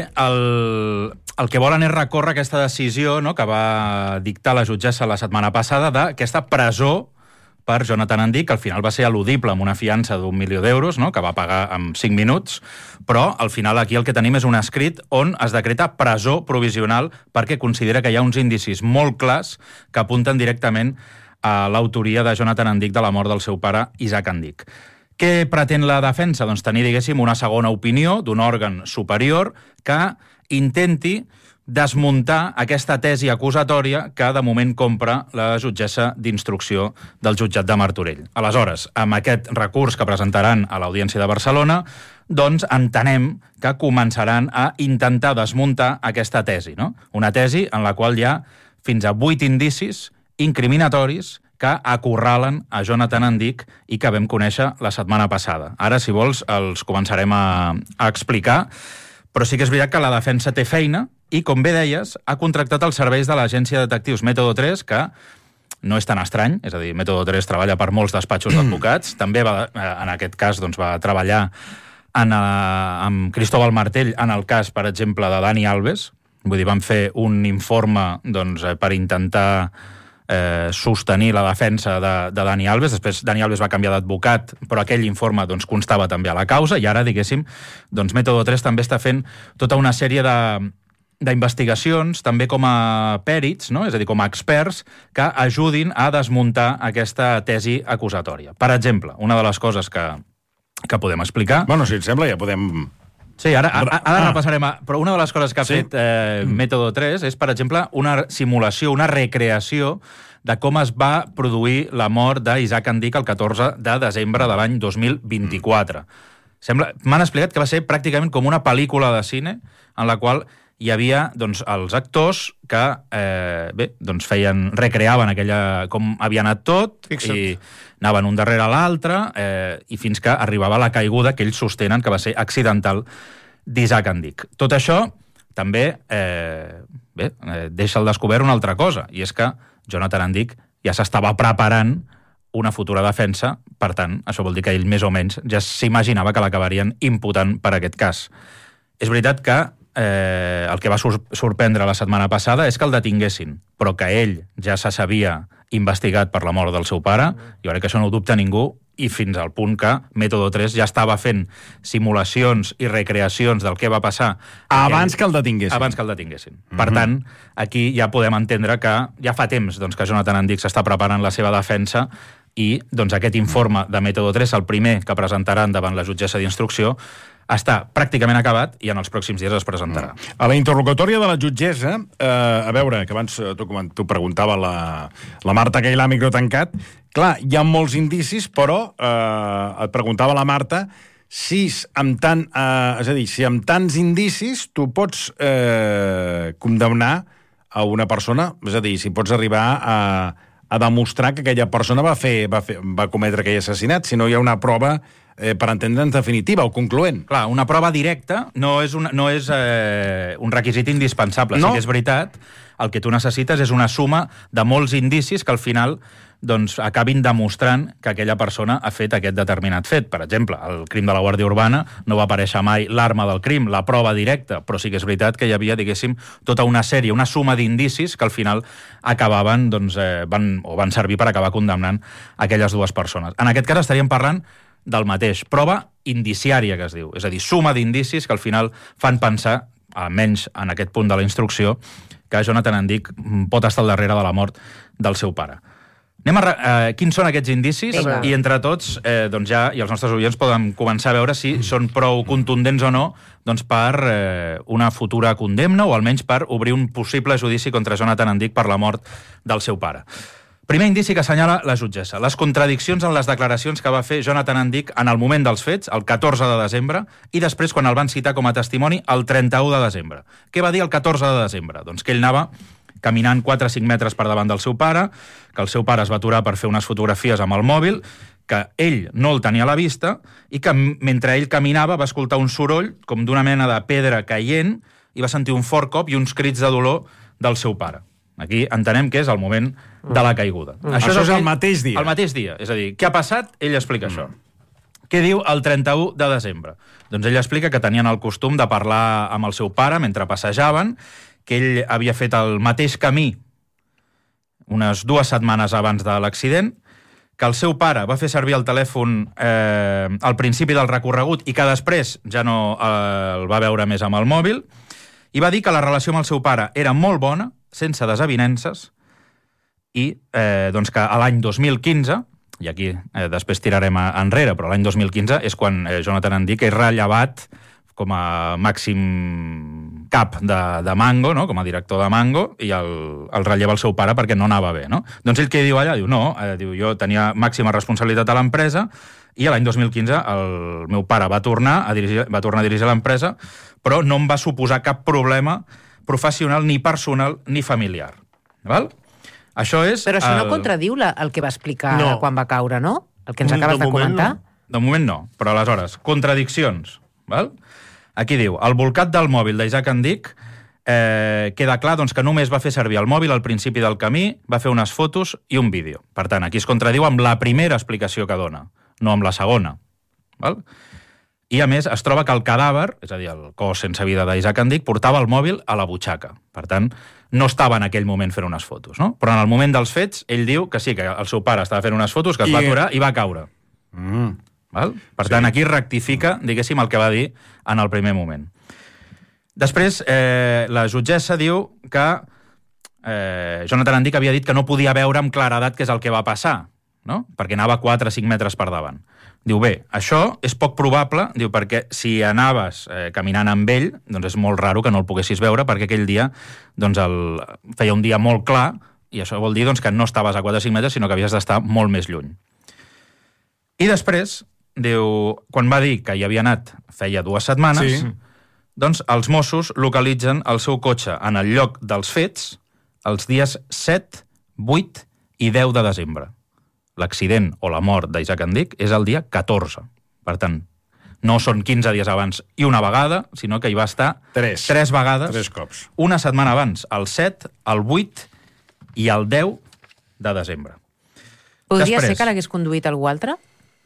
el, el que volen és recórrer aquesta decisió, no?, que va dictar la jutgessa la setmana passada d'aquesta presó per Jonathan Andic, que al final va ser eludible amb una fiança d'un milió d'euros, no?, que va pagar en cinc minuts, però al final aquí el que tenim és un escrit on es decreta presó provisional perquè considera que hi ha uns indicis molt clars que apunten directament a l'autoria de Jonathan Andic de la mort del seu pare, Isaac Andic. Què pretén la defensa? Doncs tenir, diguéssim, una segona opinió d'un òrgan superior que intenti desmuntar aquesta tesi acusatòria que de moment compra la jutgessa d'instrucció del jutjat de Martorell. Aleshores, amb aquest recurs que presentaran a l'Audiència de Barcelona, doncs entenem que començaran a intentar desmuntar aquesta tesi, no? Una tesi en la qual hi ha fins a vuit indicis incriminatoris que acorralen a Jonathan Andic i que vam conèixer la setmana passada. Ara, si vols, els començarem a, a explicar, però sí que és veritat que la defensa té feina i, com bé deies, ha contractat els serveis de l'agència de detectius Mètode tres, que no és tan estrany, és a dir, Mètode tres treballa per molts despatxos d'advocats, també va, en aquest cas doncs, va treballar en, amb Cristóbal Martell en el cas, per exemple, de Dani Alves. Vull dir, van fer un informe doncs, per intentar eh, sostenir la defensa de, de Dani Alves. Després Dani Alves va canviar d'advocat, però aquell informe doncs, constava també a la causa, i ara, diguéssim, doncs, Mètode tres també està fent tota una sèrie de d'investigacions, també com a pèrits, no? És a dir, com a experts, que ajudin a desmuntar aquesta tesi acusatòria. Per exemple, una de les coses que, que podem explicar... Bueno, si et sembla, ja podem... Sí, ara, ara, ara repassarem, a, però una de les coses que ha sí. fet eh, Mètode tres és, per exemple, una simulació, una recreació de com es va produir la mort d'Isaac Andic el catorze de desembre de l'any dos mil vint-i-quatre. Sembla, m'han explicat que va ser pràcticament com una pel·lícula de cine en la qual hi havia doncs, els actors que eh, bé, doncs feien, recreaven aquella, com havia anat tot, Fixa't. i anaven un darrere l'altre, eh, i fins que arribava la caiguda que ells sostenen que va ser accidental d'Isaac Andic. Tot això també eh, bé, eh, deixa al descobert una altra cosa, i és que Jonathan Andic ja s'estava preparant una futura defensa, per tant, això vol dir que ell més o menys ja s'imaginava que l'acabarien imputant per aquest cas. És veritat que eh, el que va sor sorprendre la setmana passada és que el detinguessin, però que ell ja se sabia investigat per la mort del seu pare, jo crec que això no ho dubta ningú, i fins al punt que Mètode tres ja estava fent simulacions i recreacions del que va passar abans que el detinguessin. Abans que el detinguessin. Mm-hmm. Per tant, aquí ja podem entendre que ja fa temps doncs, que Jonathan Andic s'està preparant la seva defensa i doncs, aquest informe de Mètode tres, el primer que presentaran davant la jutgessa d'instrucció, està pràcticament acabat i en els pròxims dies es presentarà. Mm. A la interlocutòria de la jutgessa, eh, a veure, que abans tu, tu preguntava la, la Marta que hi l'ha micro tancat, clar, hi ha molts indicis, però eh, et preguntava la Marta si amb, tant, eh, és a dir, si amb tants indicis tu pots eh, condemnar a una persona, és a dir, si pots arribar a, a demostrar que aquella persona va, fer, va, fer, va cometre aquell assassinat, si no hi ha una prova Eh, per entendre'ns definitiva o concloent. Clar, una prova directa no és, una, no és eh, un requisit indispensable. No. Sí que és veritat, el que tu necessites és una suma de molts indicis que al final doncs, acabin demostrant que aquella persona ha fet aquest determinat fet. Per exemple, el crim de la Guàrdia Urbana no va aparèixer mai l'arma del crim, la prova directa, però sí que és veritat que hi havia, diguéssim, tota una sèrie, una suma d'indicis que al final acabaven, doncs, eh, van, o van servir per acabar condemnant aquelles dues persones. En aquest cas estaríem parlant del mateix, prova indiciària que es diu, és a dir, suma d'indicis que al final fan pensar, almenys en aquest punt de la instrucció, que Jonathan Andic pot estar al darrere de la mort del seu pare. Anem a... Eh, quins són aquests indicis? Vinga. I entre tots, eh, doncs ja, i els nostres oients poden començar a veure si són prou contundents o no doncs per eh, una futura condemna o almenys per obrir un possible judici contra Jonathan Andic per la mort del seu pare. Primer indici que assenyala la jutgessa, les contradiccions en les declaracions que va fer Jonathan Andic en el moment dels fets, el catorze de desembre, i després quan el van citar com a testimoni el trenta-u de desembre. Què va dir el catorze de desembre? Doncs que ell anava caminant quatre o cinc metres per davant del seu pare, que el seu pare es va aturar per fer unes fotografies amb el mòbil, que ell no el tenia a la vista, i que mentre ell caminava va escoltar un soroll com d'una mena de pedra caient i va sentir un fort cop i uns crits de dolor del seu pare. Aquí entenem que és el moment de la caiguda. Mm. Això, Això és el, el mateix dia. El mateix dia. És a dir, què ha passat? Ell explica mm. això. Què diu el trenta-u de desembre? Doncs ell explica que tenien el costum de parlar amb el seu pare mentre passejaven, que ell havia fet el mateix camí unes dues setmanes abans de l'accident, que el seu pare va fer servir el telèfon eh, al principi del recorregut i que després ja no eh, el va veure més amb el mòbil, i va dir que la relació amb el seu pare era molt bona, sense desavinences, i eh, doncs que a l'any dos mil quinze, i aquí eh, després tirarem a, enrere, però l'any dos mil quinze és quan eh, Jonathan Andic és rellevat com a màxim cap de, de Mango, no? Com a director de Mango, i el, el relleva el seu pare perquè no anava bé. No? Doncs ell què diu allà? Diu, no, eh, diu, jo tenia màxima responsabilitat a l'empresa i l'any dos mil quinze el meu pare va tornar a dirigir, va tornar a dirigir l'empresa, però no em va suposar cap problema professional, ni personal, ni familiar. Val? Això és... Però això el... no contradiu la, el que va explicar no. quan va caure, no? El que ens acabes de, de comentar? No. De moment no, però aleshores, contradiccions. Val? Aquí diu, el bolcat del mòbil d'Isaac Andic eh, queda clar doncs, que només va fer servir el mòbil al principi del camí, va fer unes fotos i un vídeo. Per tant, aquí es contradiu amb la primera explicació que dona, no amb la segona. Val? I, a més, es troba que el cadàver, és a dir, el cos sense vida d'Isaac Andic, portava el mòbil a la butxaca. Per tant, no estava en aquell moment fent unes fotos, no? Però en el moment dels fets, ell diu que sí, que el seu pare estava fent unes fotos, que es I... va aturar i va caure. Mm. Val? Per sí. tant, aquí rectifica, diguéssim, el que va dir en el primer moment. Després, eh, la jutgessa diu que eh, Jonathan Andic havia dit que no podia veure amb claredat què és el que va passar, no? Perquè anava quatre o cinc metres per davant. Diu, bé, això és poc probable, diu, perquè si anaves eh, caminant amb ell, doncs és molt raro que no el poguessis veure, perquè aquell dia doncs el, feia un dia molt clar, i això vol dir doncs, que no estaves a quatre o cinc metres, sinó que havies d'estar molt més lluny. I després, diu, quan va dir que hi havia anat feia dues setmanes, sí. doncs els Mossos localitzen el seu cotxe en el lloc dels fets els dies set, vuit i deu de desembre. L'accident o la mort d'Isaac Andic és el dia catorze. Per tant, no són quinze dies abans i una vegada, sinó que hi va estar tres, tres vegades. Tres cops. Una setmana abans, el set, el vuit i el deu de desembre. Podria Després, ser que l'hagués conduït algú altre?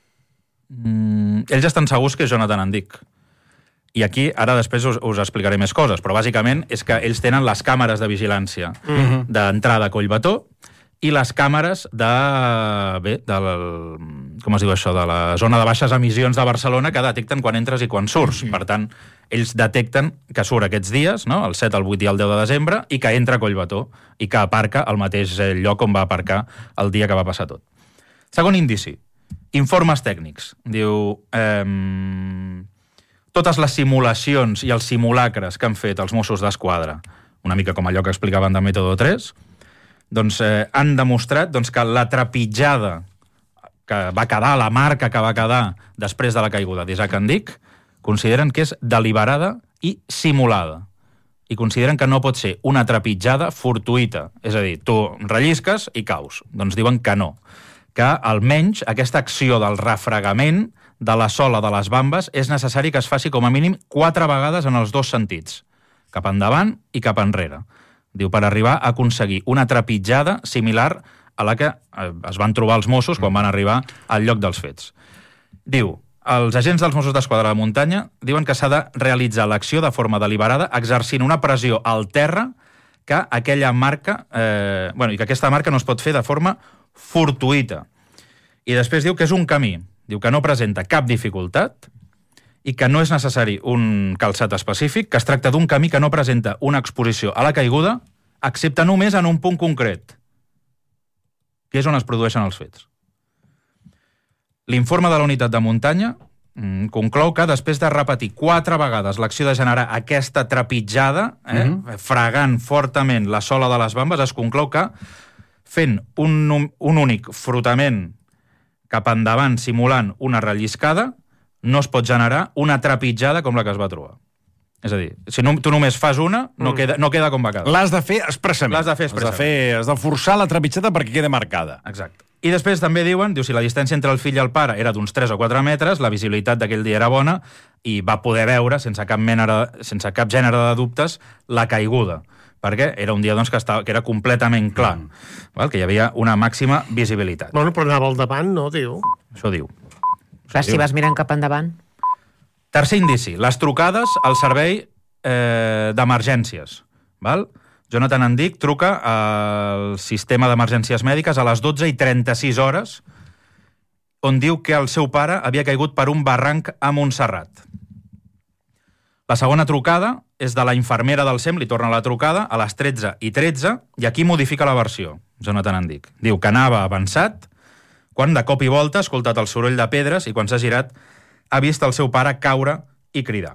Mm, ells estan segurs que és Jonathan Andic. I aquí, ara després us, us explicaré més coses, però bàsicament és que ells tenen les càmeres de vigilància mm-hmm. d'entrada a Collbató i les càmeres de, bé, del, com es diu això, de la zona de baixes emissions de Barcelona que detecten quan entres i quan surts. Mm-hmm. Per tant, ells detecten que surt aquests dies, no? El set, el vuit i el deu de desembre, i que entra a Collbató i que aparca al mateix lloc on va aparcar el dia que va passar tot. Segon indici, informes tècnics. Diu, eh, totes les simulacions i els simulacres que han fet els Mossos d'Esquadra, una mica com allò que explicaven de Método tres, doncs eh, han demostrat doncs, que la trepitjada que va quedar, la marca que va quedar després de la caiguda d'Isaac Andic, consideren que és deliberada i simulada. I consideren que no pot ser una trepitjada fortuïta. És a dir, tu rellisques i caus. Doncs diuen que no. Que almenys aquesta acció del refregament de la sola de les bambes és necessari que es faci com a mínim quatre vegades en els dos sentits. Cap endavant i cap enrere. Diu, per arribar a aconseguir una trepitjada similar a la que es van trobar els Mossos quan van arribar al lloc dels fets. Diu, els agents dels Mossos d'Esquadra de muntanya diuen que s'ha de realitzar l'acció de forma deliberada exercint una pressió al terra que aquella marca, eh, bueno, i que aquesta marca no es pot fer de forma fortuïta. I després diu que és un camí, diu que no presenta cap dificultat i que no és necessari un calçat específic, que es tracta d'un camí que no presenta una exposició a la caiguda, excepte només en un punt concret. que és on es produeixen els fets. L'informe de la unitat de muntanya mm, conclou que després de repetir quatre vegades l'acció de generar aquesta trepitjada, eh, mm-hmm. fregant fortament la sola de les bambes, es conclou que fent un, un únic frotament cap endavant simulant una relliscada, no es pot generar una trepitjada com la que es va trobar. És a dir, si no, tu només fas una, no, mm. queda, no queda com va quedar. L'has de fer expressament. L'has de fer expressament. Has de, fer, has de forçar la trepitjada perquè quede marcada. Exacte. I després també diuen, diu, si la distància entre el fill i el pare era d'uns tres o quatre metres, la visibilitat d'aquell dia era bona i va poder veure, sense cap, mena, sense cap gènere de dubtes, la caiguda. Perquè era un dia doncs, que, estava, que era completament clar, mm. val? Que hi havia una màxima visibilitat. Bueno, però anava al davant, no, diu? Això diu. Clar, si vas mirant cap endavant. Tercer indici, les trucades al servei eh, d'emergències. Val? Jonathan Andic truca al sistema d'emergències mèdiques a les dotze i trenta-sis hores, on diu que el seu pare havia caigut per un barranc a Montserrat. La segona trucada és de la infermera del S E M, li torna la trucada a les tretze i tretze, i aquí modifica la versió, Jonathan Andic. Diu que anava avançat, quan de cop i volta ha escoltat el soroll de pedres i quan s'ha girat ha vist el seu pare caure i cridar.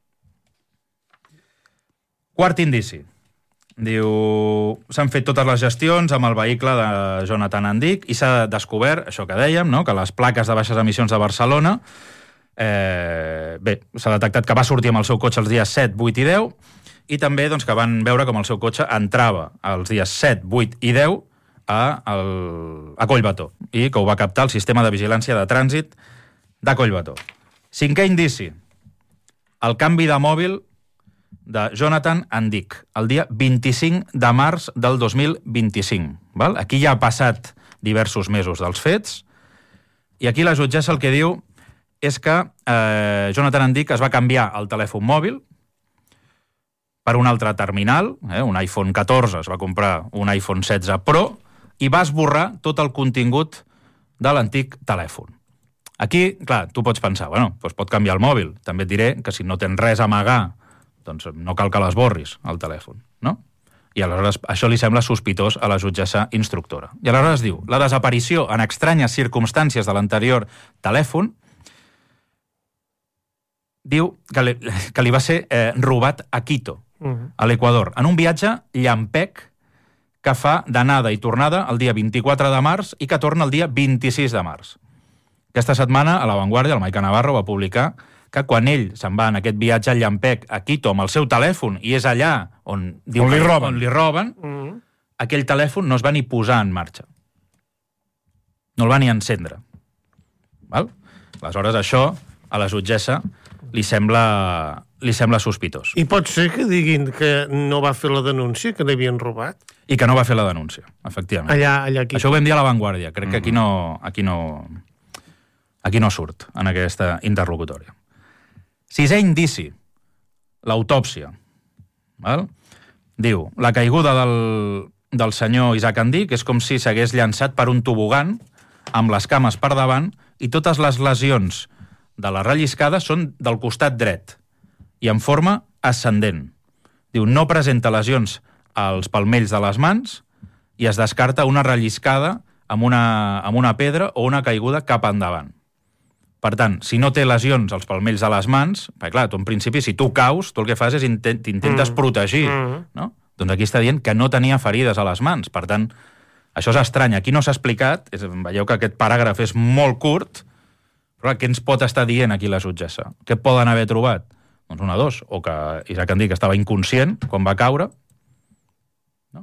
Quart indici. Diu, s'han fet totes les gestions amb el vehicle de Jonathan Andic i s'ha descobert, això que dèiem, no? Que les plaques de baixes emissions de Barcelona, eh, bé, s'ha detectat que va sortir amb el seu cotxe els dies set, vuit i deu, i també doncs, que van veure com el seu cotxe entrava els dies set, vuit i deu a, el, a Collbató, i que ho va captar el sistema de vigilància de trànsit de Collbató. Cinquè indici, el canvi de mòbil de Jonathan Andic, el dia vint-i-cinc de març del dos mil vint-i-cinc. Val? Aquí ja ha passat diversos mesos dels fets, i aquí la jutgessa el que diu és que eh, Jonathan Andic es va canviar el telèfon mòbil per un altre terminal, eh, un iPhone catorze, es va comprar un iPhone setze Pro, i va esborrar tot el contingut de l'antic telèfon. Aquí, clar, tu pots pensar, bueno, doncs pot canviar el mòbil. També et diré que si no tens res a amagar, doncs no cal que l'esborris, el telèfon, no? I aleshores això li sembla sospitós a la jutgessa instructora. I aleshores diu, la desaparició en estranyes circumstàncies de l'anterior telèfon diu que li, que li va ser eh, robat a Quito, uh-huh. a l'Equador, en un viatge llampec que fa d'anada i tornada el dia vint-i-quatre de març i que torna el dia vint-i-sis de març. Aquesta setmana, a La Vanguardia, el Maica Navarro va publicar que quan ell se'n va en aquest viatge al llampec a Quito amb el seu telèfon i és allà on, diu on li roben, on li roben mm. aquell telèfon no es va ni posar en marxa. No el va ni encendre. Val? Aleshores, això a la jutgessa li sembla, li sembla sospitós. I pot ser que diguin que no va fer la denúncia, que l'havien robat? I que no va fer la denúncia, efectivament. Allà, allà aquí. Això ho vam dir a La Vanguardia. Crec mm. que aquí no, aquí no, aquí no surt, en aquesta interlocutòria. Sisè indici, l'autòpsia. Val? Diu, la caiguda del, del senyor Isaac Andic és com si s'hagués llançat per un tobogan amb les cames per davant i totes les lesions de la relliscada són del costat dret i en forma ascendent. Diu, no presenta lesions als palmells de les mans i es descarta una relliscada amb una, amb una pedra o una caiguda cap endavant. Per tant, si no té lesions als palmells de les mans, perquè clar, tu en principi, si tu caus, tu el que fas és intent, t'intentes mm. protegir, mm. no? Doncs aquí està dient que no tenia ferides a les mans. Per tant, això és estrany. Aquí no s'ha explicat, és, veieu que aquest paràgraf és molt curt, però què ens pot estar dient aquí la jutgessa? Què poden haver trobat? Doncs una dos, o que Isaac Andic estava inconscient quan va caure. No?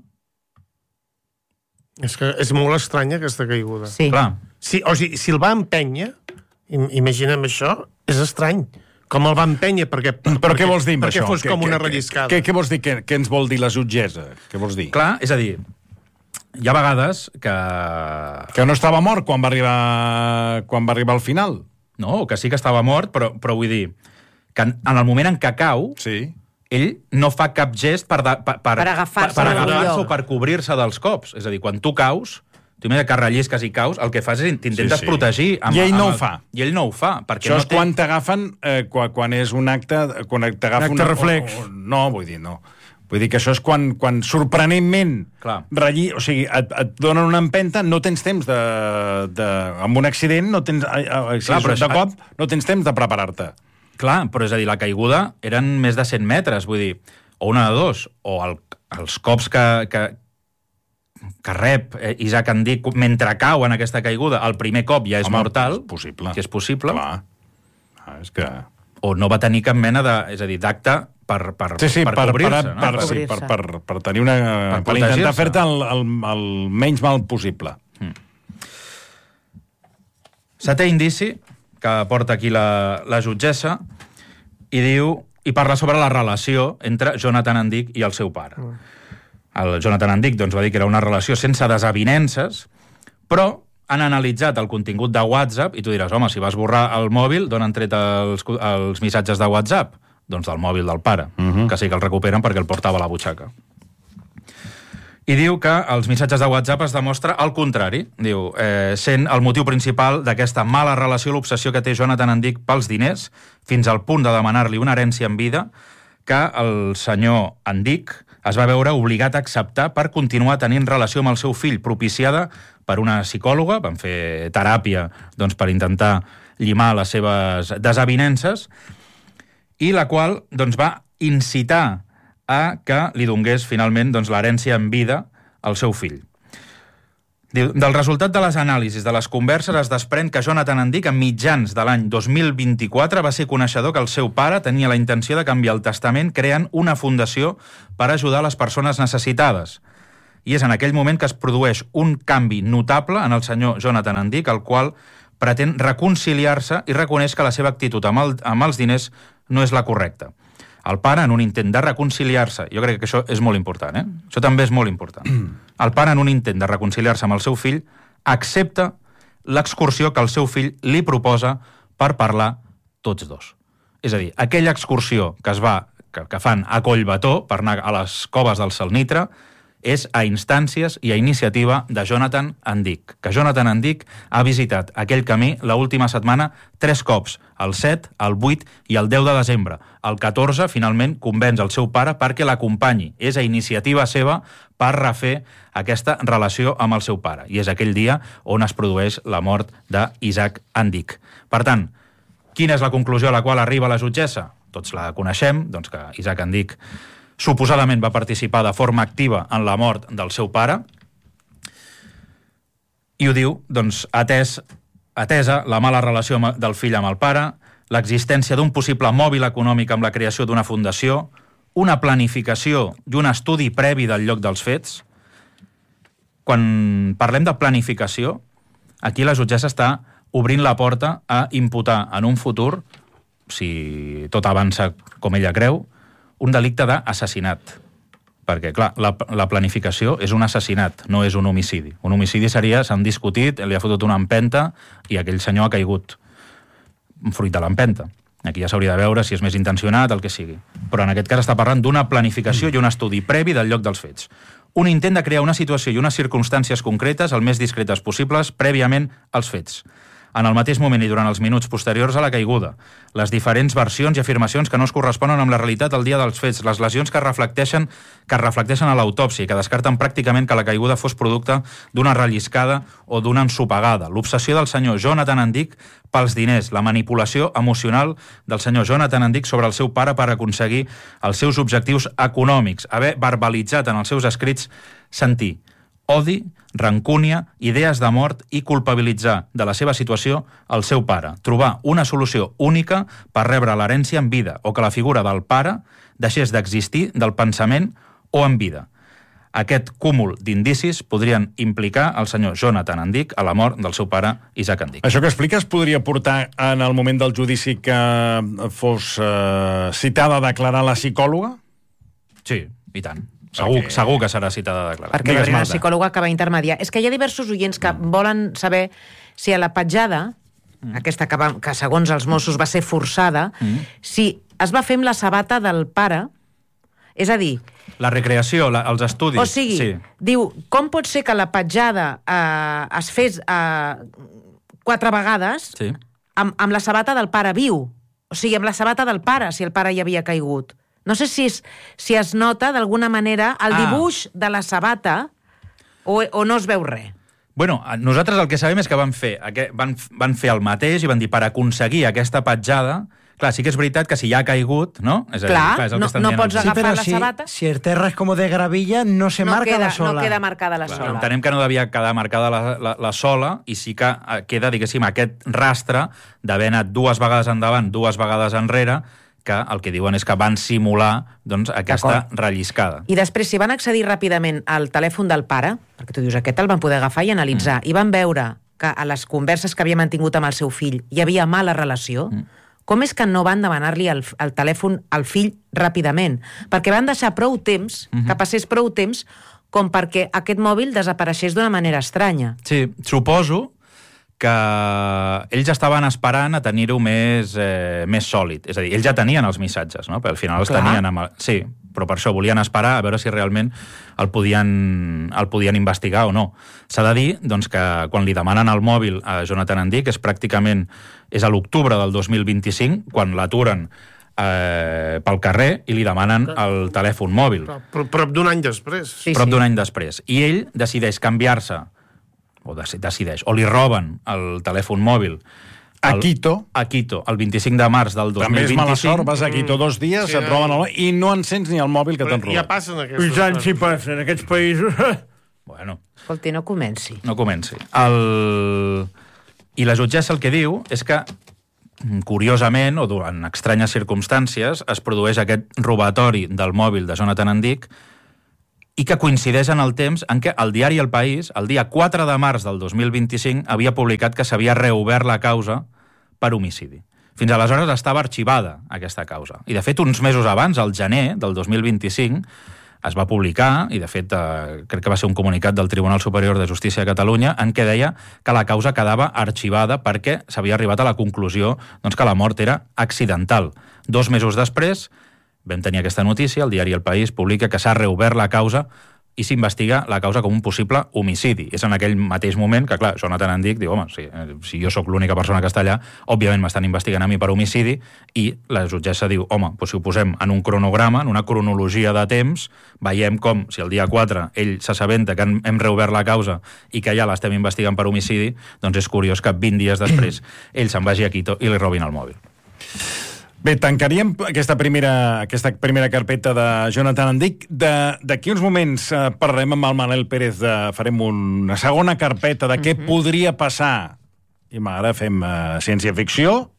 És que és molt estranya aquesta caiguda. Sí. Clar. Si, o sigui, si el va empènyer, imaginem això, és estrany. Com el va empènyer, perquè... Però perquè, què vols dir amb perquè això? Perquè fos que, com que, una relliscada. Què, què vols dir? Què, què ens vol dir la jutgessa? Què vols dir? Clar, és a dir, hi ha vegades que... Que no estava mort quan va arribar, quan va arribar al final. No, que sí que estava mort, però, però vull dir que en, en el moment en què cau, sí. ell no fa cap gest per, de, per, per, per agafar-se per, per agafar o per cobrir-se dels cops. És a dir, quan tu caus... Tu imagina que rellisques i caus, el que fas és t'intentes sí, sí. protegir. Amb, I ell no amb el, ho fa. I ell no ho fa. Perquè Això no és té... quan t'agafen, eh, quan, quan és un acte... Quan t'agafa un acte una, reflex. O, o, no, vull dir, no. Vull dir que això és quan, quan sorprenentment relli... o sigui, et, et donen una empenta, no tens temps de... de amb un accident, no tens, si Clar, és, de cop, no tens temps de preparar-te. Clar, però és a dir, la caiguda eren més de cent metres, vull dir, o una de dos, o el, els cops que, que, que rep Isaac Andic mentre cau en aquesta caiguda, el primer cop ja és Home, mortal, és possible. que és possible. Clar. Ah, és que... O no va tenir cap mena de... És a dir, d'acte per, per, sí, sí, per, per cobrir-se. Per, no? per, sí, per, per, per tenir una... Per, per intentar fer-te el, el, el menys mal possible. Mm. Setè indici que porta aquí la, la jutgessa i diu i parla sobre la relació entre Jonathan Andic i el seu pare. El Jonathan Andic doncs, va dir que era una relació sense desavinences, però han analitzat el contingut de WhatsApp i tu diràs, home, si vas borrar el mòbil, d'on han tret els, els missatges de WhatsApp? Doncs del mòbil del pare, uh-huh. que sí que el recuperen perquè el portava a la butxaca. I diu que els missatges de WhatsApp es demostra al contrari. Diu, eh, sent el motiu principal d'aquesta mala relació, l'obsessió que té Jonathan Andic pels diners, fins al punt de demanar-li una herència en vida, que el senyor Andic es va veure obligat a acceptar per continuar tenint relació amb el seu fill, propiciada per una psicòloga, van fer teràpia doncs, per intentar llimar les seves desavinences, i la qual doncs, va incitar a que li donés finalment doncs, l'herència en vida al seu fill. Diu, del resultat de les anàlisis de les converses es desprèn que Jonathan Andic, a mitjans de l'any dos mil vint-i-quatre, va ser coneixedor que el seu pare tenia la intenció de canviar el testament creant una fundació per ajudar les persones necessitades. I és en aquell moment que es produeix un canvi notable en el senyor Jonathan Andic, el qual pretén reconciliar-se i reconeix que la seva actitud amb, el, amb els diners no és la correcta. El pare, en un intent de reconciliar-se, jo crec que això és molt important, eh? Això també és molt important. El pare, en un intent de reconciliar-se amb el seu fill, accepta l'excursió que el seu fill li proposa per parlar tots dos. És a dir, aquella excursió que es va que, que fan a Collbató per anar a les coves del Salnitre és a instàncies i a iniciativa de Jonathan Andic, que Jonathan Andic ha visitat aquell camí l'última setmana tres cops, el set, el vuit i el deu de desembre. El catorze, finalment, convenç el seu pare perquè l'acompanyi. És a iniciativa seva per refer aquesta relació amb el seu pare. I és aquell dia on es produeix la mort d'Isaac Andic. Per tant, quina és la conclusió a la qual arriba la jutgessa? Tots la coneixem, doncs que Isaac Andic suposadament va participar de forma activa en la mort del seu pare, i ho diu, doncs, atès, atesa la mala relació del fill amb el pare, l'existència d'un possible mòbil econòmic amb la creació d'una fundació, una planificació i un estudi previ del lloc dels fets. Quan parlem de planificació, aquí la jutgessa està obrint la porta a imputar en un futur, si tot avança com ella creu, un delicte d'assassinat. Perquè, clar, la, la planificació és un assassinat, no és un homicidi. Un homicidi seria, s'han discutit, li ha fotut una empenta i aquell senyor ha caigut fruit de l'empenta. Aquí ja s'hauria de veure si és més intencionat, el que sigui. Però en aquest cas està parlant d'una planificació i un estudi previ del lloc dels fets. Un intent de crear una situació i unes circumstàncies concretes el més discretes possibles prèviament als fets. En el mateix moment i durant els minuts posteriors a la caiguda, les diferents versions i afirmacions que no es corresponen amb la realitat al dia dels fets, les lesions que reflecteixen que es reflecteixen a l'autòpsia i que descarten pràcticament que la caiguda fos producte d'una relliscada o d'una ensopegada, l'obsessió del senyor Jonathan Andic pels diners, la manipulació emocional del senyor Jonathan Andic sobre el seu pare per aconseguir els seus objectius econòmics, haver verbalitzat en els seus escrits sentir odi, rancúnia, idees de mort i culpabilitzar de la seva situació el seu pare. Trobar una solució única per rebre l'herència en vida o que la figura del pare deixés d'existir del pensament o en vida. Aquest cúmul d'indicis podrien implicar el senyor Jonathan Andic a la mort del seu pare Isaac Andic. Això que expliques podria portar en el moment del judici que fos eh, citada a declarar la psicòloga? Sí, i tant. Segur, perquè... segur que serà citada a declarar. Perquè hi hauria una psicòloga que va intermediar. És que hi ha diversos oients que mm. volen saber si a la petjada, mm. aquesta que, va, que segons els Mossos va ser forçada, mm. si es va fer amb la sabata del pare, és a dir... La recreació, la, els estudis... O sigui, sí. Diu, com pot ser que la petjada eh, es fes eh, quatre vegades sí. amb, amb la sabata del pare viu? O sigui, amb la sabata del pare, si el pare hi havia caigut. No sé si es, si es nota d'alguna manera el Ah. dibuix de la sabata o, o no es veu res. Bueno, nosaltres el que sabem és que van fer, aqu- van, van fer el mateix i van dir per aconseguir aquesta petjada. Clar, sí que és veritat que si ja ha caigut, no? És a dir, Clar, és el no- que estan no dient pots els- agafar Pero la si, sabata. si el terra es como de gravilla, no se No marca queda, la sola. no queda marcada la Clar, sola. entenem que no devia quedar marcada la, la, la sola i sí que eh, queda, diguéssim, aquest rastre d'haver anat dues vegades endavant, dues vegades enrere, que el que diuen és que van simular doncs, aquesta relliscada. I després, si van accedir ràpidament al telèfon del pare, perquè tu dius, aquest el van poder agafar i analitzar, mm. i van veure que a les converses que havia mantingut amb el seu fill hi havia mala relació, mm. com és que no van demanar-li el, el telèfon al fill ràpidament? Perquè van deixar prou temps, mm -hmm. que passés prou temps, com perquè aquest mòbil desapareixés d'una manera estranya. Sí, suposo que ells estaven esperant a tenir-ho més, eh, més sòlid. És a dir, ells ja tenien els missatges, no? Però al final els Clar. tenien amb el... Sí, però per això volien esperar a veure si realment el podien, el podien investigar o no. S'ha de dir doncs, que quan li demanen el mòbil a Jonathan Andy, que és pràcticament és a l'octubre del dos mil vint-i-cinc, quan l'aturen eh, pel carrer i li demanen el telèfon mòbil. Prop, prop d'un any després. Sí, prop sí. d'un any després. I ell decideix canviar-se, o dec- decideix, o li roben el telèfon mòbil A el, Quito. A Quito, el vint-i-cinc de març del dos També mil és vint-i-cinc. mala sort, vas a Quito dos dies, Sí, sí, et roben el mòbil i no encens ni el mòbil que t'han robat. Ja passen aquestes I tant, coses. si passa, en aquests països... Bueno, Escolti, no comenci. no comenci. El... I la jutgessa el que diu és que, curiosament, o durant estranyes circumstàncies, es produeix aquest robatori del mòbil de Jonathan Andic i que coincideix en el temps en què el diari El País, el dia quatre de març del dos mil vint-i-cinc, havia publicat que s'havia reobert la causa per homicidi. Fins aleshores estava arxivada aquesta causa. I, de fet, uns mesos abans, al gener del dos mil vint-i-cinc, es va publicar, i de fet eh, crec que va ser un comunicat del Tribunal Superior de Justícia de Catalunya, en què deia que la causa quedava arxivada perquè s'havia arribat a la conclusió doncs, que la mort era accidental. Dos mesos després vam tenir aquesta notícia, el diari El País publica que s'ha reobert la causa i s'investiga la causa com un possible homicidi. És en aquell mateix moment que, clar, Jonathan Andic diu, home, si, si jo sóc l'única persona que està allà, òbviament m'estan investigant a mi per homicidi, i la jutgessa diu, home, doncs si ho posem en un cronograma, en una cronologia de temps, veiem com, si el dia quatre ell s'assabenta que hem reobert la causa i que ja l'estem investigant per homicidi, doncs és curiós que vint dies després ell se'n vagi a Quito i li robin el mòbil. Bé, tancaríem aquesta primera, aquesta primera carpeta de Jonathan Andic. D'aquí uns moments eh, parlarem amb el Manel Pérez, de, farem una segona carpeta de què uh-huh. podria passar. I ara fem eh, ciència-ficció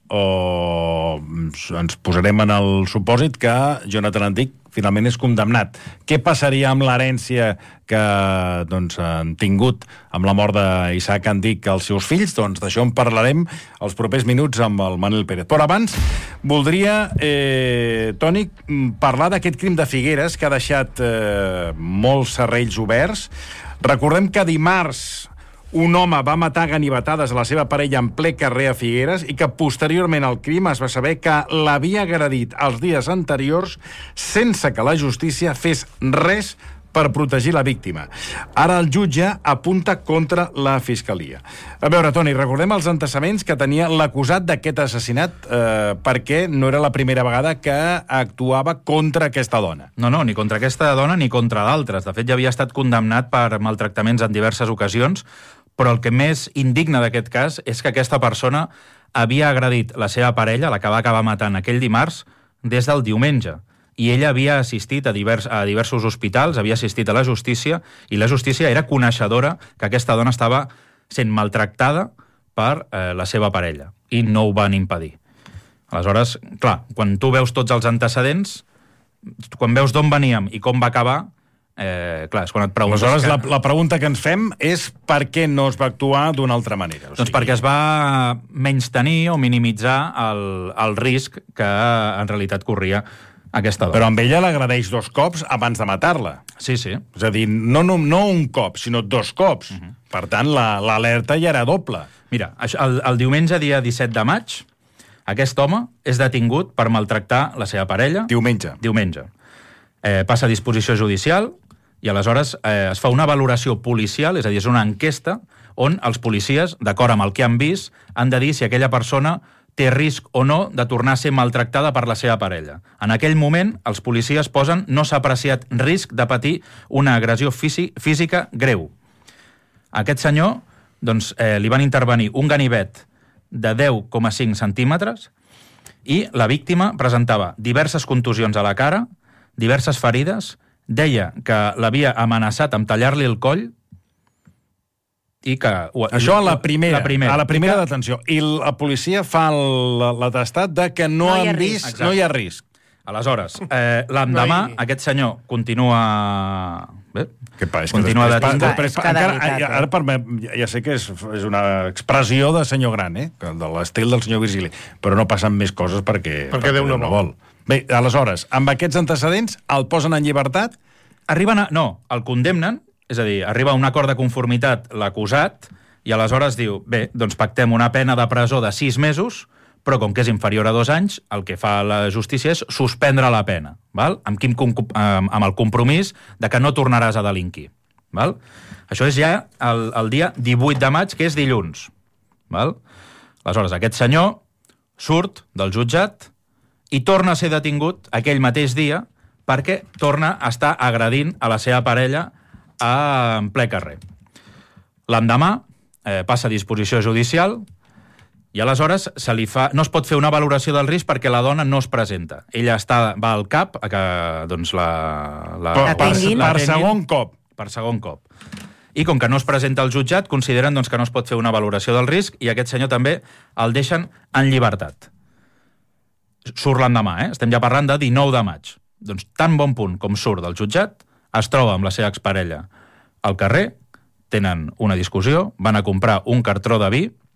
o ens posarem en el supòsit que Jonathan Andic finalment és condemnat. Què passaria amb l'herència que doncs, han tingut amb la mort d'Isaac Andic als seus fills? Doncs d'això en parlarem els propers minuts amb el Manel Pérez. Però abans voldria, eh, Toni, parlar d'aquest crim de Figueres que ha deixat eh, molts serrells oberts. Recordem que dimarts un home va matar a ganivetades a la seva parella en ple carrer a Figueres i que posteriorment al crim es va saber que l'havia agredit els dies anteriors sense que la justícia fes res per protegir la víctima. Ara el jutge apunta contra la fiscalia. A veure, Toni, recordem els antecedents que tenia l'acusat d'aquest assassinat eh, perquè no era la primera vegada que actuava contra aquesta dona. No, no, ni contra aquesta dona ni contra d'altres. De fet, ja havia estat condemnat per maltractaments en diverses ocasions, però el que més indigna d'aquest cas és que aquesta persona havia agredit la seva parella, la que va acabar matant aquell dimarts, des del diumenge. I ella havia assistit a, divers, a diversos hospitals, havia assistit a la justícia, i la justícia era coneixedora que aquesta dona estava sent maltractada per eh, la seva parella, i no ho van impedir. Aleshores, clar, quan tu veus tots els antecedents, quan veus d'on veníem i com va acabar, Eh, clar, és quan et preguntes... Aleshores, que... la, la pregunta que ens fem és per què no es va actuar d'una altra manera? O sigui... Doncs perquè es va menystenir o minimitzar el, el risc que en realitat corria aquesta dona. Però amb ella l'agredeix dos cops abans de matar-la. Sí, sí. És a dir, no, no, no un cop, sinó dos cops. Uh-huh. Per tant, l'alerta la, ja era doble. Mira, el, el diumenge, dia disset de maig, aquest home és detingut per maltractar la seva parella. Diumenge. Diumenge. Eh, passa a disposició judicial, i aleshores eh, es fa una valoració policial, és a dir, és una enquesta on els policies, d'acord amb el que han vist, han de dir si aquella persona té risc o no de tornar a ser maltractada per la seva parella. En aquell moment, els policies posen no s'ha apreciat risc de patir una agressió física greu. A aquest senyor doncs, eh, li van intervenir un ganivet de deu coma cinc centímetres i la víctima presentava diverses contusions a la cara, diverses ferides, deia que l'havia amenaçat amb tallar-li el coll i que... Això a la primera, la primera. a la primera que... detenció. I la policia fa l'atestat de que no, no han vist... Exacte. No hi ha risc. Aleshores, eh, l'endemà, no hi... aquest senyor continua... Bé, Què passa? continua després, detingut. després, encara, ara, ara per, ja, ja sé que és, és una expressió de senyor gran, eh? De l'estil del senyor Virgili, però no passen més coses perquè, perquè, perquè Déu no vol. Bé, aleshores, amb aquests antecedents, el posen en llibertat? Arriben a... No, el condemnen, és a dir, arriba a un acord de conformitat l'acusat i aleshores diu, bé, doncs pactem una pena de presó de sis mesos, però com que és inferior a dos anys, el que fa la justícia és suspendre la pena, val? Amb, quin, amb el compromís de que no tornaràs a delinquir. Val? Això és ja el, el dia divuit de maig, que és dilluns. Val? Aleshores, aquest senyor surt del jutjat i torna a ser detingut aquell mateix dia perquè torna a estar agredint a la seva parella a, en ple carrer. L'endemà eh, passa a disposició judicial i aleshores se li fa, no es pot fer una valoració del risc perquè la dona no es presenta. Ella està, va al CAP a que doncs, la, la, per, per, la per segon cop. Per segon cop. I com que no es presenta al jutjat, consideren doncs, que no es pot fer una valoració del risc i aquest senyor també el deixen en llibertat. Surt l'endemà, eh? Estem ja parlant de dinou de maig. Doncs tan bon punt com surt del jutjat, es troba amb la seva exparella al carrer, tenen una discussió, van a comprar un cartró de vi